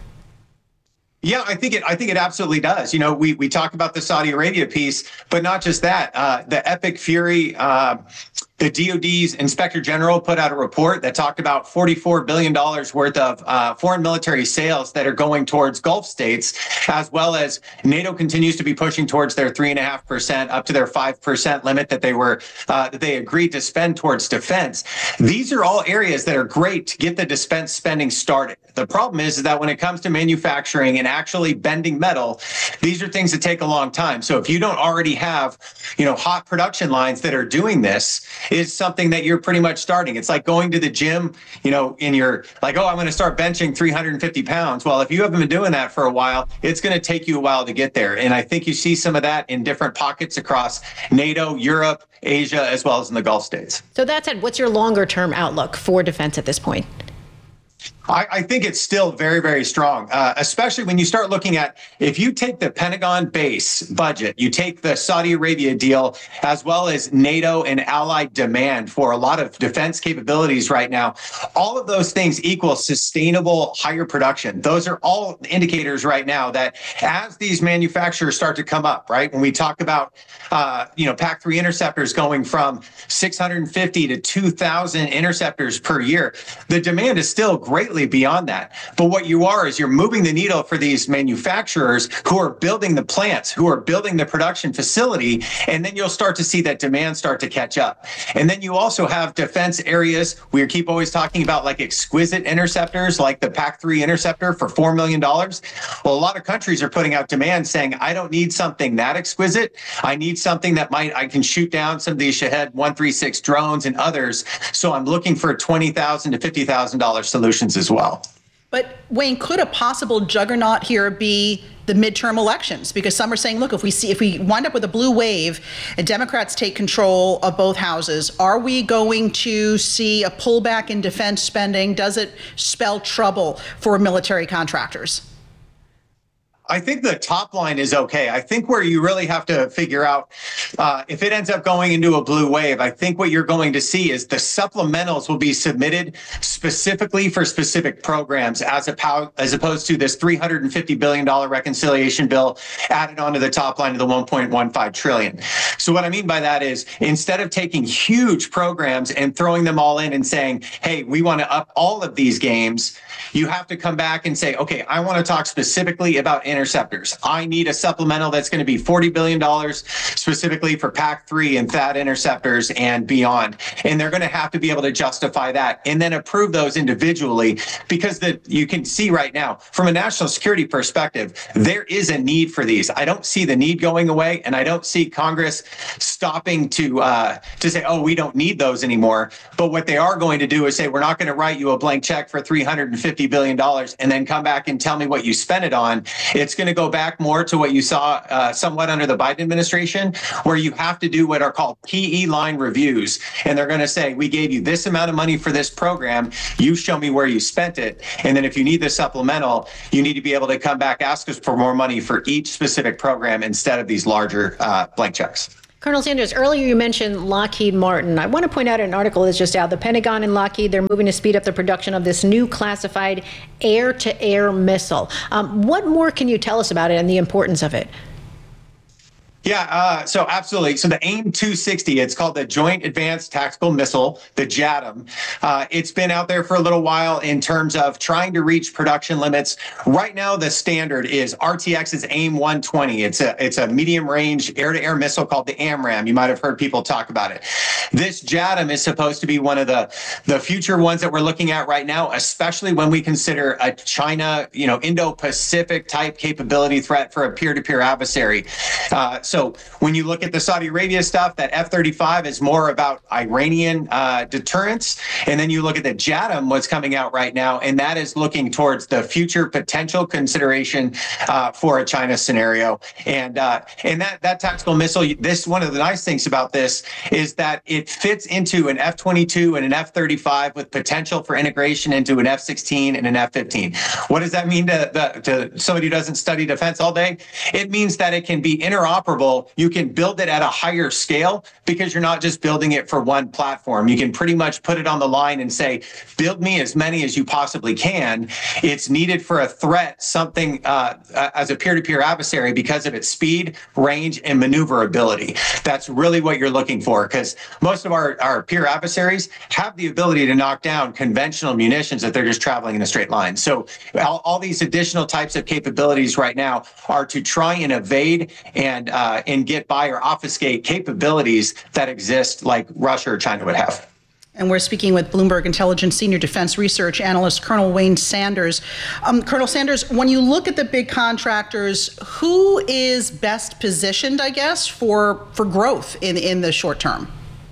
Yeah, I think it. I think it absolutely does. You know, we we talk about the Saudi Arabia piece, but not just that. Uh, the Epic Fury, uh, the D O D's Inspector General put out a report that talked about forty-four billion dollars worth of uh, foreign military sales that are going towards Gulf states, as well as NATO continues to be pushing towards their three and a half percent up to their five percent limit that they were uh, that they agreed to spend towards defense. These are all areas that are great to get the defense spending started. The problem is, is that when it comes to manufacturing and actually bending metal, these are things that take a long time. So if you don't already have, you know, hot production lines that are doing this, is something that you're pretty much starting. It's like going to the gym, you know, in your like, oh, I'm going to start benching three hundred fifty pounds. Well, if you haven't been doing that for a while, it's going to take you a while to get there. And I think you see some of that in different pockets across NATO, Europe, Asia, as well as in the Gulf states. So that said, what's your longer term outlook for defense at this point? I, I think it's still very, very strong, uh, especially when you start looking at, if you take the Pentagon base budget, you take the Saudi Arabia deal, as well as NATO and allied demand for a lot of defense capabilities right now, all of those things equal sustainable higher production. Those are all indicators right now that as these manufacturers start to come up, right, when we talk about, uh, you know, PAC three interceptors going from six hundred fifty to two thousand interceptors per year, the demand is still greatly beyond that. But what you are is you're moving the needle for these manufacturers who are building the plants, who are building the production facility, and then you'll start to see that demand start to catch up. And then you also have defense areas. We keep always talking about like exquisite interceptors, like the PAC three interceptor for four million dollars. Well, a lot of countries are putting out demand saying, I don't need something that exquisite. I need something that might, I can shoot down some of these Shahed one thirty-six drones and others. So I'm looking for twenty thousand to fifty thousand dollars solutions as well. But Wayne, could a possible juggernaut here be the midterm elections? Because some are saying, look, if we see if we wind up with a blue wave and Democrats take control of both houses, are we going to see a pullback in defense spending? Does it spell trouble for military contractors? I think the top line is okay. I think where you really have to figure out uh, if it ends up going into a blue wave, I think what you're going to see is the supplementals will be submitted specifically for specific programs as, a, as opposed to this three hundred fifty billion dollars reconciliation bill added onto the top line of the one point one five trillion dollars. So what I mean by that is instead of taking huge programs and throwing them all in and saying, hey, we want to up all of these games, you have to come back and say, okay, I want to talk specifically about interceptors. I need a supplemental that's going to be forty billion dollars specifically for P A C three and THAAD interceptors and beyond. And they're going to have to be able to justify that and then approve those individually, because the, you can see right now from a national security perspective, there is a need for these. I don't see the need going away, and I don't see Congress stopping to uh, to say, oh, we don't need those anymore. But what they are going to do is say, we're not going to write you a blank check for three hundred fifty billion dollars and then come back and tell me what you spent it on. It's going to go back more to what you saw uh, somewhat under the Biden administration, where you have to do what are called P E line reviews. And they're going to say, we gave you this amount of money for this program. You show me where you spent it. And then if you need the supplemental, you need to be able to come back, ask us for more money for each specific program instead of these larger uh, blank checks. Colonel Sanders, earlier you mentioned Lockheed Martin. I want to point out an article that's just out. The Pentagon and Lockheed, they're moving to speed up the production of this new classified air-to-air missile. Um, what more can you tell us about it and the importance of it? Yeah, uh, so absolutely. So the AIM two sixty, it's called the Joint Advanced Tactical Missile, the JADM. Uh, it's been out there for a little while in terms of trying to reach production limits. Right now, the standard is R T X's AIM one twenty. It's a it's a medium-range air-to-air missile called the AMRAAM. You might have heard people talk about it. This JADM is supposed to be one of the, the future ones that we're looking at right now, especially when we consider a China, you know, Indo-Pacific type capability threat for a peer-to-peer adversary. Uh, so So when you look at the Saudi Arabia stuff, that F thirty-five is more about Iranian uh, deterrence. And then you look at the JADM, what's coming out right now, and that is looking towards the future potential consideration uh, for a China scenario. And uh, and that, that tactical missile, this one of the nice things about this is that it fits into an F twenty-two and an F thirty-five with potential for integration into an F sixteen and an F fifteen. What does that mean to, the, to somebody who doesn't study defense all day? It means that it can be interoperable. You can build it at a higher scale because you're not just building it for one platform. You can pretty much put it on the line and say, build me as many as you possibly can. It's needed for a threat, something uh, as a peer-to-peer adversary because of its speed, range, and maneuverability. That's really what you're looking for, because most of our, our peer adversaries have the ability to knock down conventional munitions that they're just traveling in a straight line. So all, all these additional types of capabilities right now are to try and evade and uh, and get by or obfuscate capabilities that exist like Russia or China would have. And we're speaking with Bloomberg Intelligence Senior Defense Research Analyst Colonel Wayne Sanders. Um, Colonel Sanders, when you look at the big contractors, who is best positioned, I guess, for, for growth in, in the short term?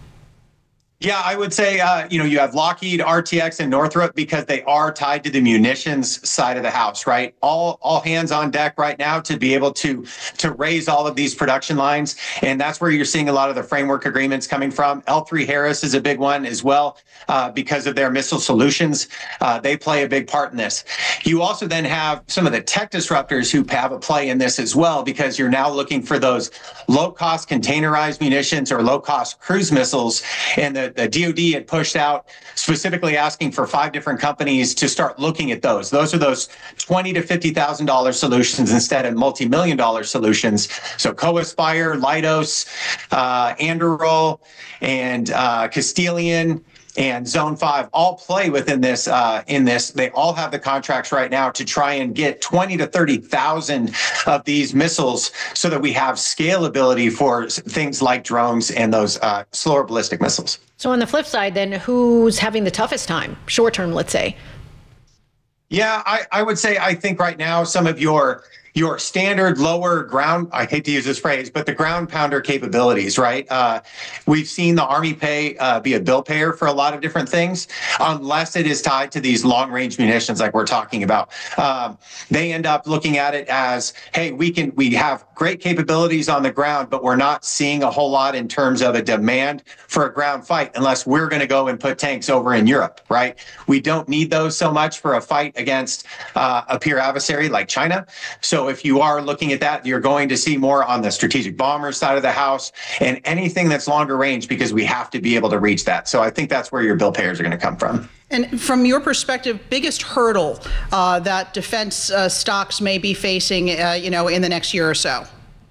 Yeah, I would say, uh, you know, you have Lockheed, R T X, and Northrop because they are tied to the munitions side of the house, right? All all hands on deck right now to be able to to raise all of these production lines. And that's where you're seeing a lot of the framework agreements coming from. L three Harris is a big one as well uh, because of their missile solutions. Uh, they play a big part in this. You also then have some of the tech disruptors who have a play in this as well, because you're now looking for those low-cost containerized munitions or low-cost cruise missiles. And the The D O D had pushed out specifically asking for five different companies to start looking at those. Those are those twenty to fifty thousand dollar solutions instead of multi-million dollar solutions. So Co-Aspire, Leidos, uh, Anduril, and uh, Castilian, and Zone five all play within this. Uh, in this, they all have the contracts right now to try and get twenty to thirty thousand of these missiles, so that we have scalability for things like drones and those uh, slower ballistic missiles. So on the flip side, then, who's having the toughest time, short term, let's say? Yeah, I, I would say I think right now some of your your standard lower ground, I hate to use this phrase, but the ground pounder capabilities, right? Uh, we've seen the Army pay uh, be a bill payer for a lot of different things, unless it is tied to these long range munitions like we're talking about. Um, they end up looking at it as, hey, we can, we have great capabilities on the ground, but we're not seeing a whole lot in terms of a demand for a ground fight unless we're going to go and put tanks over in Europe, right? We don't need those so much for a fight against uh, a peer adversary like China. So if you are looking at that, you're going to see more on the strategic bomber side of the house and anything that's longer range, because we have to be able to reach that. So I think that's where your bill payers are going to come from. And from your perspective, biggest hurdle uh, that defense uh, stocks may be facing, uh, you know, in the next year or so?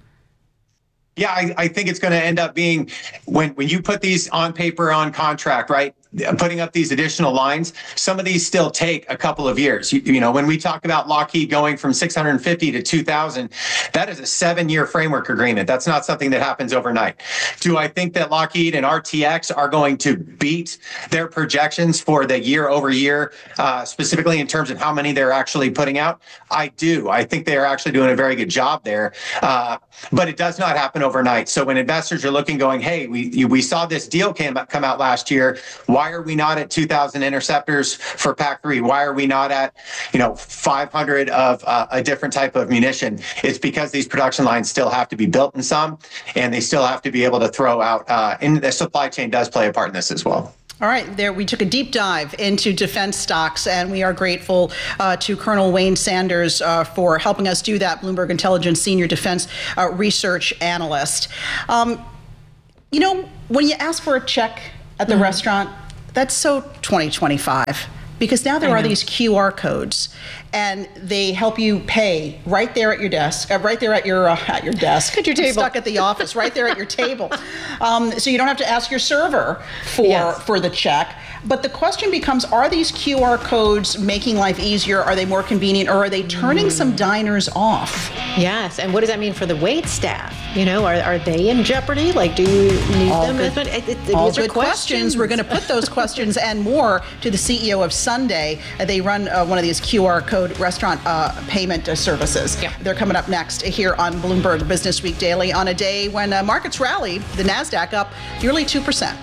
Yeah, I, I think it's going to end up being when, when you put these on paper, on contract, right? Putting up these additional lines, some of these still take a couple of years. You, you know, when we talk about Lockheed going from six hundred fifty to two thousand, that is a seven-year framework agreement. That's not something that happens overnight. Do I think that Lockheed and R T X are going to beat their projections for the year over year, uh, specifically in terms of how many they're actually putting out? I do. I think they are actually doing a very good job there, uh, but it does not happen overnight. So when investors are looking, going, hey, we we saw this deal came, come out last year. Why are we not at two thousand interceptors for P A C three? Why are we not at, you know, five hundred of uh, a different type of munition? It's because these production lines still have to be built in some, and they still have to be able to throw out, uh, and the supply chain does play a part in this as well. All right, there we took a deep dive into defense stocks, and we are grateful uh, to Colonel Wayne Sanders uh, for helping us do that, Bloomberg Intelligence Senior Defense uh, Research Analyst. Um, you know, when you ask for a check at the mm-hmm. restaurant, that's so twenty twenty-five, because now there are these Q R codes, and they help you pay right there at your desk, uh, right there at your uh, at your desk, at your table, stuck at the office, right there at your table. Um, so you don't have to ask your server for yes. for the check. But the question becomes: are these Q R codes making life easier? Are they more convenient, or are they turning mm. some diners off? Yes, and what does that mean for the wait staff? You know, are are they in jeopardy? Like, do you need all them? Good, it, it, all these good are questions. questions. We're going to put those questions and more to the C E O of Sunday. Uh, they run uh, one of these Q R code restaurant uh, payment uh, services. Yeah. They're coming up next here on Bloomberg Business Week Daily on a day when uh, markets rallied, the NASDAQ up nearly two percent.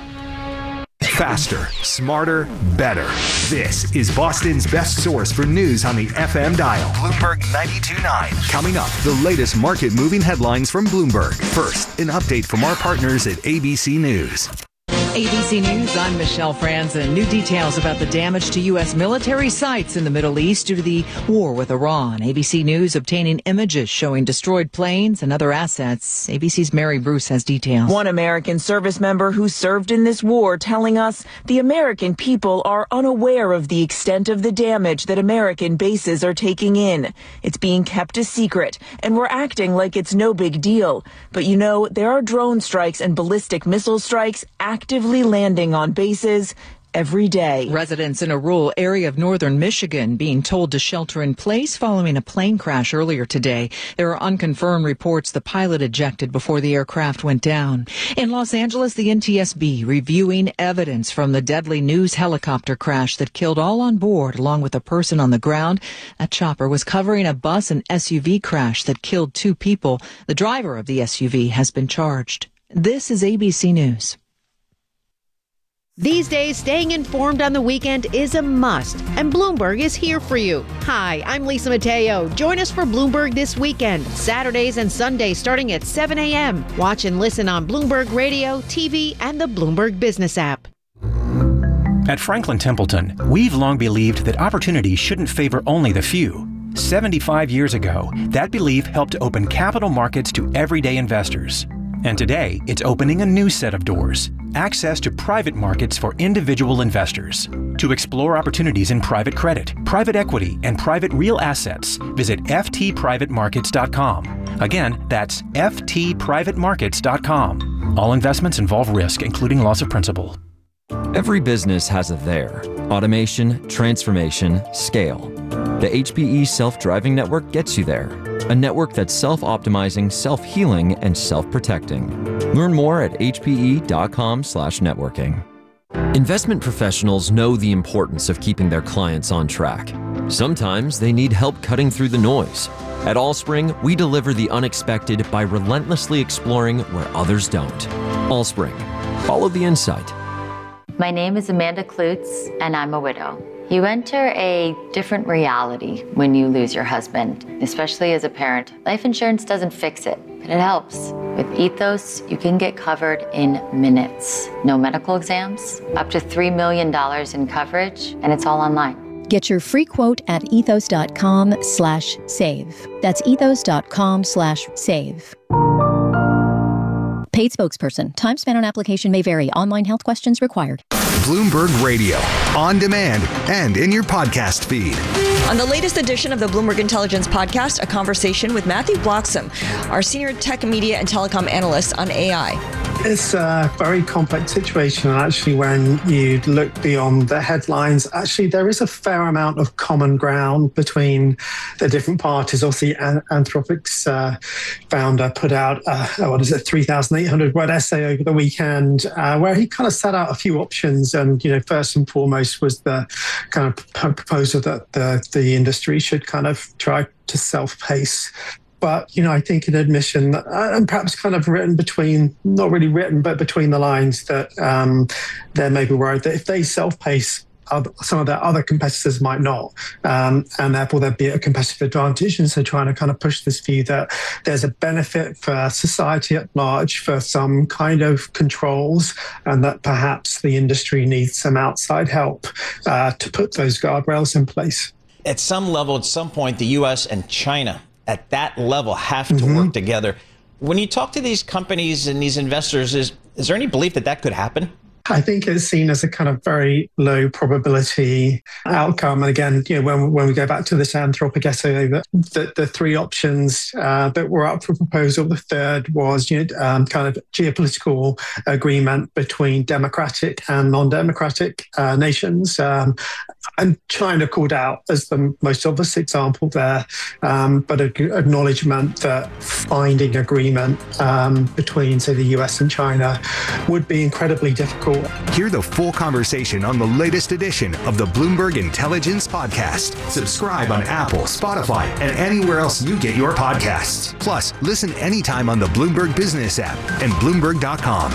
Faster, smarter, better. This is Boston's best source for news on the F M dial. Bloomberg ninety-two point nine. Coming up, the latest market-moving headlines from Bloomberg. First, an update from our partners at A B C News. A B C News, I'm Michelle Franzen. New details about the damage to U S military sites in the Middle East due to the war with Iran. A B C News obtaining images showing destroyed planes and other assets. A B C's Mary Bruce has details. One American service member who served in this war telling us the American people are unaware of the extent of the damage that American bases are taking in. It's being kept a secret, and we're acting like it's no big deal. But you know, there are drone strikes and ballistic missile strikes actively landing on bases every day. Residents in a rural area of northern Michigan being told to shelter in place following a plane crash earlier today. There are unconfirmed reports the pilot ejected before the aircraft went down. In Los Angeles, the N T S B reviewing evidence from the deadly news helicopter crash that killed all on board along with a person on the ground. That chopper was covering a bus and S U V crash that killed two people. The driver of the S U V has been charged. This is A B C News. These days, staying informed on the weekend is a must, and Bloomberg is here for you. Hi, I'm Lisa Mateo. Join us for Bloomberg This Weekend, Saturdays and Sundays starting at seven a.m. Watch and listen on Bloomberg Radio, T V, and the Bloomberg Business app. At Franklin Templeton, we've long believed that opportunity shouldn't favor only the few. seventy-five years ago, that belief helped open capital markets to everyday investors. And today, it's opening a new set of doors. Access to private markets for individual investors. To explore opportunities in private credit, private equity, and private real assets, visit F T private markets dot com. Again, that's F T private markets dot com. All investments involve risk, including loss of principal. Every business has a there. Automation, transformation, scale. The H P E Self-Driving Network gets you there. A network that's self-optimizing, self-healing, and self-protecting. Learn more at H P E dot com slash networking. Investment professionals know the importance of keeping their clients on track. Sometimes they need help cutting through the noise. At Allspring, we deliver the unexpected by relentlessly exploring where others don't. Allspring. Follow the insight. My name is Amanda Klutz, and I'm a widow. You enter a different reality when you lose your husband, especially as a parent. Life insurance doesn't fix it, but it helps. With Ethos, you can get covered in minutes. No medical exams, up to three million dollars in coverage, and it's all online. Get your free quote at ethos.com slash save. That's ethos.com slash save. Paid spokesperson. Time spent on application may vary. Online health questions required. Bloomberg Radio, on demand and in your podcast feed. On the latest edition of the Bloomberg Intelligence Podcast, a conversation with Matthew Bloxham, our senior tech, media, and telecom analyst on A I. It's a very complex situation, and actually when you look beyond the headlines, actually there is a fair amount of common ground between the different parties. Obviously, Anthropic's uh, founder put out, uh, what is it, three thousand eight hundred word essay over the weekend, uh, where he kind of set out a few options. And, you know, first and foremost was the kind of proposal that the, the industry should kind of try to self-pace. But, you know, I think an admission, that, uh, and perhaps kind of written between, not really written, but between the lines, that um, they're maybe worried that if they self-pace, other, some of their other competitors might not. Um, and therefore, there'd be a competitive advantage. And so trying to kind of push this view that there's a benefit for society at large for some kind of controls, and that perhaps the industry needs some outside help uh, to put those guardrails in place. At some level, at some point, the U S and China at that level have to Mm-hmm. work together. When you talk to these companies and these investors, is, is there any belief that that could happen? I think it's seen as a kind of very low probability outcome. And again, you know, when, when we go back to this Anthropic essay, the, the, the three options uh, that were up for proposal, the third was, you know, um, kind of geopolitical agreement between democratic and non-democratic uh, nations. Um, and China called out as the most obvious example there, um, but an acknowledgement that finding agreement um, between, say, the U S and China would be incredibly difficult. Hear the full conversation on the latest edition of the Bloomberg Intelligence Podcast. Subscribe on Apple, Spotify, and anywhere else you get your podcasts. Plus, listen anytime on the Bloomberg Business app and Bloomberg dot com.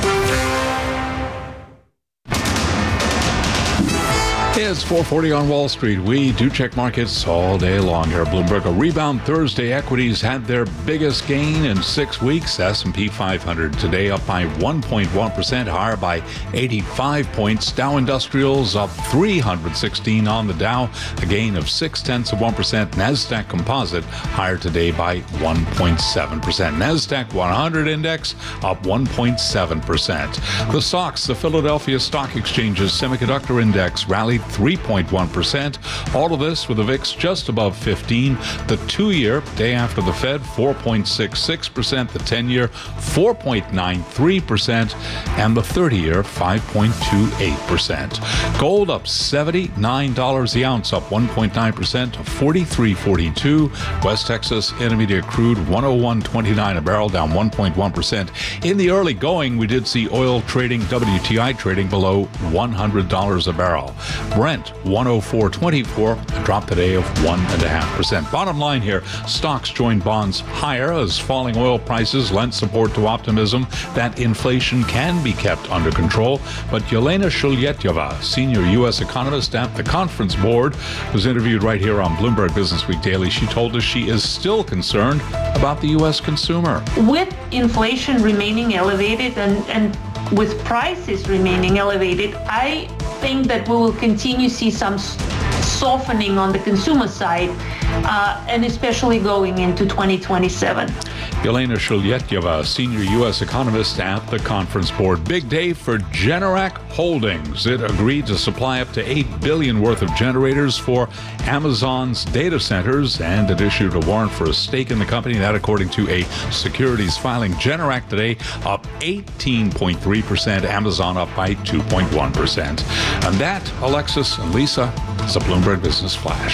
It's four forty on Wall Street. We do check markets all day long here at Bloomberg. A rebound Thursday. Equities had their biggest gain in six weeks. S and P five hundred today up by one point one percent, higher by eighty-five points. Dow Industrials up three hundred sixteen on the Dow, a gain of six tenths of one percent. NASDAQ Composite higher today by one point seven percent. NASDAQ one hundred Index up one point seven percent. The S O X, the Philadelphia Stock Exchange's Semiconductor Index, rallied three point one percent. All of this with the V I X just above fifteen. The two-year, day after the Fed, four point six six percent. The ten-year, four point nine three percent. And the thirty-year, five point two eight percent. Gold up seventy-nine dollars the ounce, up one point nine percent to forty-three forty-two. West Texas Intermediate crude one oh one twenty-nine a barrel, down one point one percent. In the early going, we did see oil trading, W T I trading below one hundred dollars a barrel. Brent one oh four twenty-four, a drop today of one point five percent. Bottom line here, stocks joined bonds higher as falling oil prices lent support to optimism that inflation can be kept under control. But Yelena Shulyetyeva, senior U S economist at the Conference Board, was interviewed right here on Bloomberg Business Week Daily. She told us she is still concerned about the U S consumer. With inflation remaining elevated and, and with prices remaining elevated, I think that we will continue to see some softening on the consumer side, uh, and especially going into twenty twenty-seven. Yelena Shulyetyeva, senior U S economist at the Conference Board. Big day for Generac Holdings. It agreed to supply up to eight billion dollars worth of generators for Amazon's data centers, and it issued a warrant for a stake in the company. That, according to a securities filing. Generac today up eighteen point three percent. Amazon up by two point one percent. And that, Alexis and Lisa, is a Bloomberg Business Flash.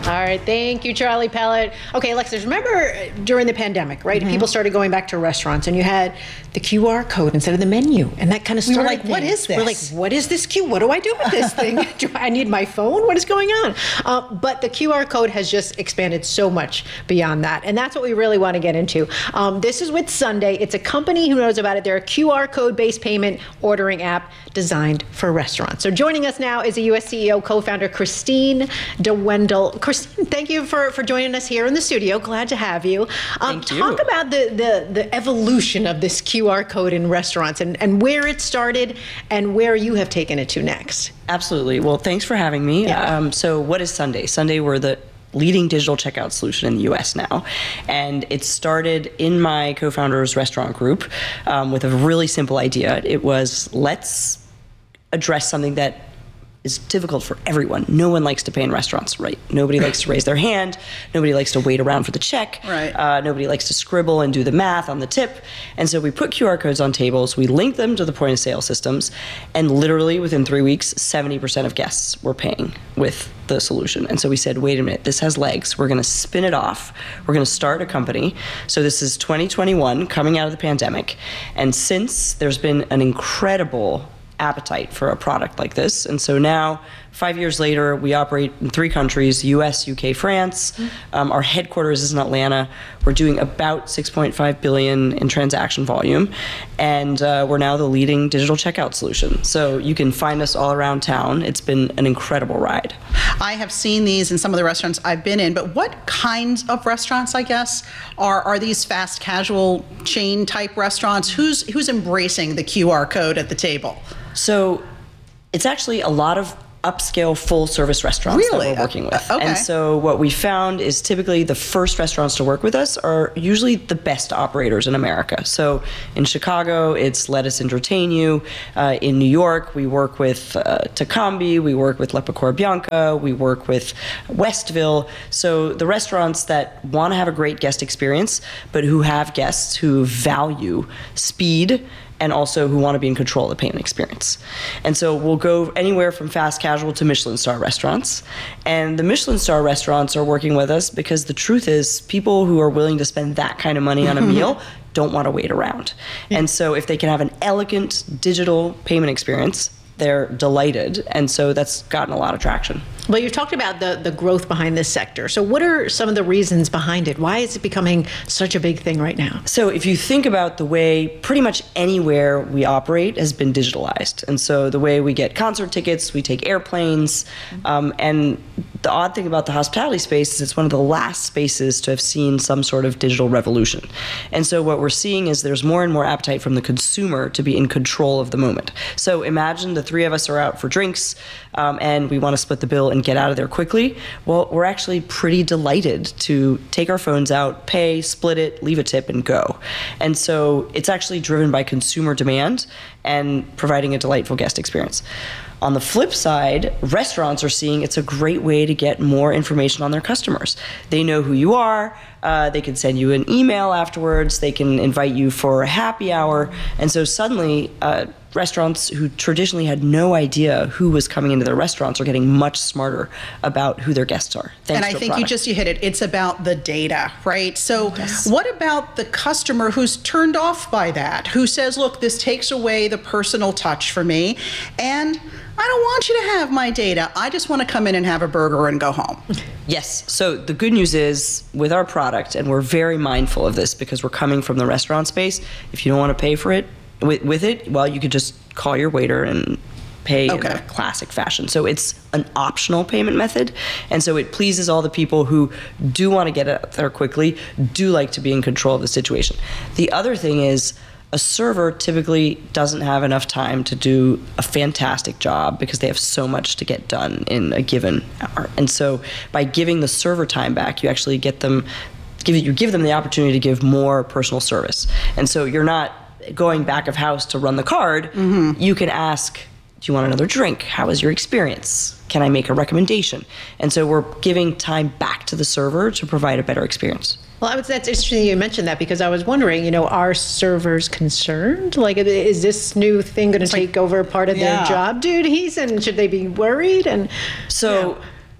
All right, thank you, Charlie Pellet. Okay, Alexis, remember during the pandemic, right? Mm-hmm. People started going back to restaurants, and you had the Q R code instead of the menu, and that kind of started. We were like, things. "What is this?" We're like, "What is this Q? What do I do with this thing? Do I need my phone? What is going on?" Uh, but the Q R code has just expanded so much beyond that, and that's what we really want to get into. Um, this is with Sunday. It's a company who knows about it. They're a Q R code-based payment ordering app designed for restaurants. So joining us now is a U S C E O co-founder, Christine DeWendel. Christine, thank you for, for joining us here in the studio. Glad to have you. Um, Thank you. Talk about the, the, the evolution of this Q R code in restaurants and, and where it started and where you have taken it to next. Absolutely. Well, thanks for having me. Yeah. Um, so what is Sunday? Sunday, we're the leading digital checkout solution in the U S now. And it started in my co-founder's restaurant group um, with a really simple idea. It was, let's address something that is difficult for everyone. No one likes to pay in restaurants, right? Nobody likes to raise their hand. Nobody likes to wait around for the check. Right. Uh, nobody likes to scribble and do the math on the tip. And so we put Q R codes on tables, we link them to the point of sale systems, and literally within three weeks, seventy percent of guests were paying with the solution. And so we said, wait a minute, this has legs. We're gonna spin it off. We're gonna start a company. So this is twenty twenty-one, coming out of the pandemic. And since there's been an incredible appetite for a product like this. And so now, five years later, we operate in three countries, U S, U K, France. Um, our headquarters is in Atlanta. We're doing about six point five billion in transaction volume. And uh, we're now the leading digital checkout solution. So you can find us all around town. It's been an incredible ride. I have seen these in some of the restaurants I've been in, but what kinds of restaurants, I guess, are are these fast casual chain type restaurants? Who's who's embracing the Q R code at the table? So it's actually a lot of upscale full service restaurants Really? that we're working with. Uh, okay. And so what we found is typically the first restaurants to work with us are usually the best operators in America. So in Chicago, it's Let Us Entertain You. Uh, in New York, we work with uh, Tacambi, we work with Lepicor Bianca, we work with Westville. So the restaurants that want to have a great guest experience, but who have guests who value speed and also who want to be in control of the payment experience. And so we'll go anywhere from fast casual to Michelin star restaurants. And the Michelin star restaurants are working with us because the truth is people who are willing to spend that kind of money on a meal don't want to wait around. And so if they can have an elegant digital payment experience, they're delighted. And so that's gotten a lot of traction. Well, you've talked about the, the growth behind this sector. So what are some of the reasons behind it? Why is it becoming such a big thing right now? So if you think about the way pretty much anywhere we operate has been digitalized. And so the way we get concert tickets, we take airplanes. Um, and the odd thing about the hospitality space is it's one of the last spaces to have seen some sort of digital revolution. And so what we're seeing is there's more and more appetite from the consumer to be in control of the moment. So imagine the three of us are out for drinks um, and we want to split the bill and get out of there quickly. Well, we're actually pretty delighted to take our phones out, pay, split it, leave a tip, and go. And so it's actually driven by consumer demand and providing a delightful guest experience. On the flip side, restaurants are seeing it's a great way to get more information on their customers. They know who you are, uh, they can send you an email afterwards, they can invite you for a happy hour, and so suddenly uh, restaurants who traditionally had no idea who was coming into their restaurants are getting much smarter about who their guests are. Thanks and I to think product. you just you hit it. It's about the data, right? So Yes. what about the customer who's turned off by that, who says, look, this takes away the personal touch for me, and I don't want you to have my data. I just want to come in and have a burger and go home. Yes. So the good news is with our product, and we're very mindful of this because we're coming from the restaurant space, if you don't want to pay for it, with, with it, well, you could just call your waiter and pay Okay. in a classic fashion. So it's an optional payment method. And so it pleases all the people who do want to get it there quickly, do like to be in control of the situation. The other thing is, a server typically doesn't have enough time to do a fantastic job because they have so much to get done in a given hour. And so by giving the server time back, you actually get them, give you give them the opportunity to give more personal service. And so you're not going back of house to run the card. Mm-hmm. You can ask, do you want another drink? How was your experience? Can I make a recommendation? And so we're giving time back to the server to provide a better experience. Well, I was, that's interesting you mentioned that because I was wondering, you know, are servers concerned? Like, is this new thing going to take over part of yeah. their job duties, and should they be worried? And so. Yeah.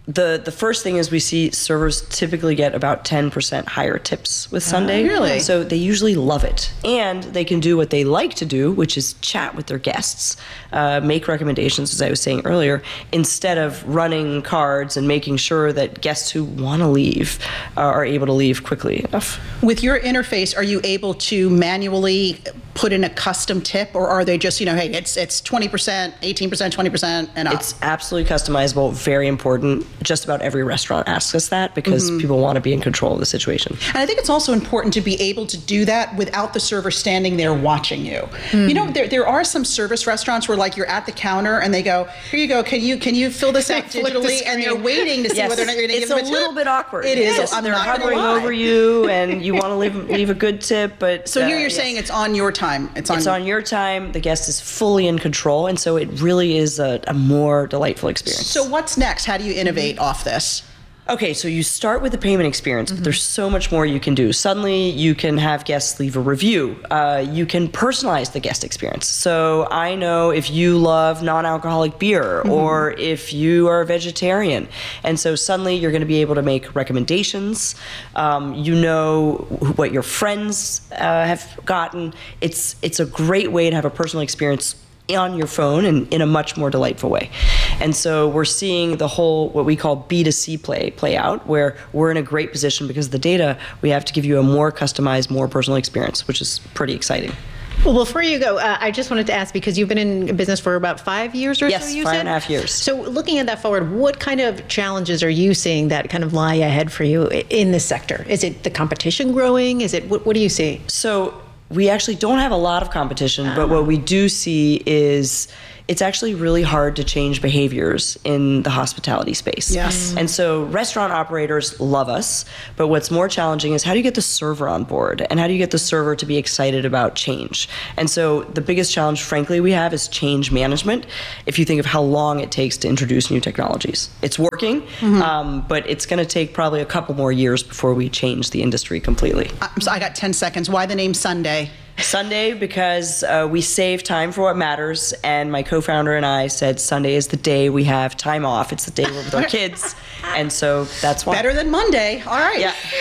The the first thing is we see servers typically get about ten percent higher tips with Sunday. Oh, really? So they usually love it. And they can do what they like to do, which is chat with their guests, uh, make recommendations, as I was saying earlier, instead of running cards and making sure that guests who want to leave uh, are able to leave quickly enough. With your interface, are you able to manually put in a custom tip, or are they just, you know, hey, it's it's twenty percent, eighteen percent, twenty percent, and up? It's absolutely customizable, very important. Just about every restaurant asks us that because Mhm. people want to be in control of the situation. And I think it's also important to be able to do that without the server standing there watching you. You know, there there are some service restaurants where like you're at the counter and they go, here you go, can you can you fill this out Flip the digitally? And they're screen. waiting to see Yes. whether or not you're going to It's give them a a tip. little bit awkward. It is. Yes, I'm they're not gonna hovering lie. over you, and you want to leave leave a good tip, but So here uh, you're yes. saying it's on your time. It's on. It's on your time. The guest is fully in control, and so it really is a, a more delightful experience. So what's next? How do you innovate off this? Okay, so you start with the payment experience, but there's so much more you can do. Suddenly, you can have guests leave a review. Uh, you can personalize the guest experience. So I know if you love non-alcoholic beer Mhm. or if you are a vegetarian. And so suddenly you're going to be able to make recommendations. Um, you know what your friends uh, have gotten. It's, it's a great way to have a personal experience on your phone and in a much more delightful way. And so we're seeing the whole, what we call B two C play, play out, where we're in a great position because of the data, we have to give you a more customized, more personal experience, which is pretty exciting. Well, before you go, uh, I just wanted to ask, because you've been in business for about five years or Yes, so, you five said? and a half years. So looking at that forward, what kind of challenges are you seeing that kind of lie ahead for you i- in this sector? Is it the competition growing? Is it, what, what do you see? So we actually don't have a lot of competition, but what we do see is it's actually really hard to change behaviors in the hospitality space. Yes. And so restaurant operators love us, but what's more challenging is how do you get the server on board and how do you get the server to be excited about change? And so the biggest challenge, frankly, we have is change management. If you think of how long it takes to introduce new technologies, it's working, Mhm. um, but it's going to take probably a couple more years before we change the industry completely. I'm so I got ten seconds. Why the name Sunday? Sunday because uh, we save time for what matters, and my co-founder and I said Sunday is the day we have time off. It's the day we're with our kids, and so that's why. Better than Monday. All right. Yeah.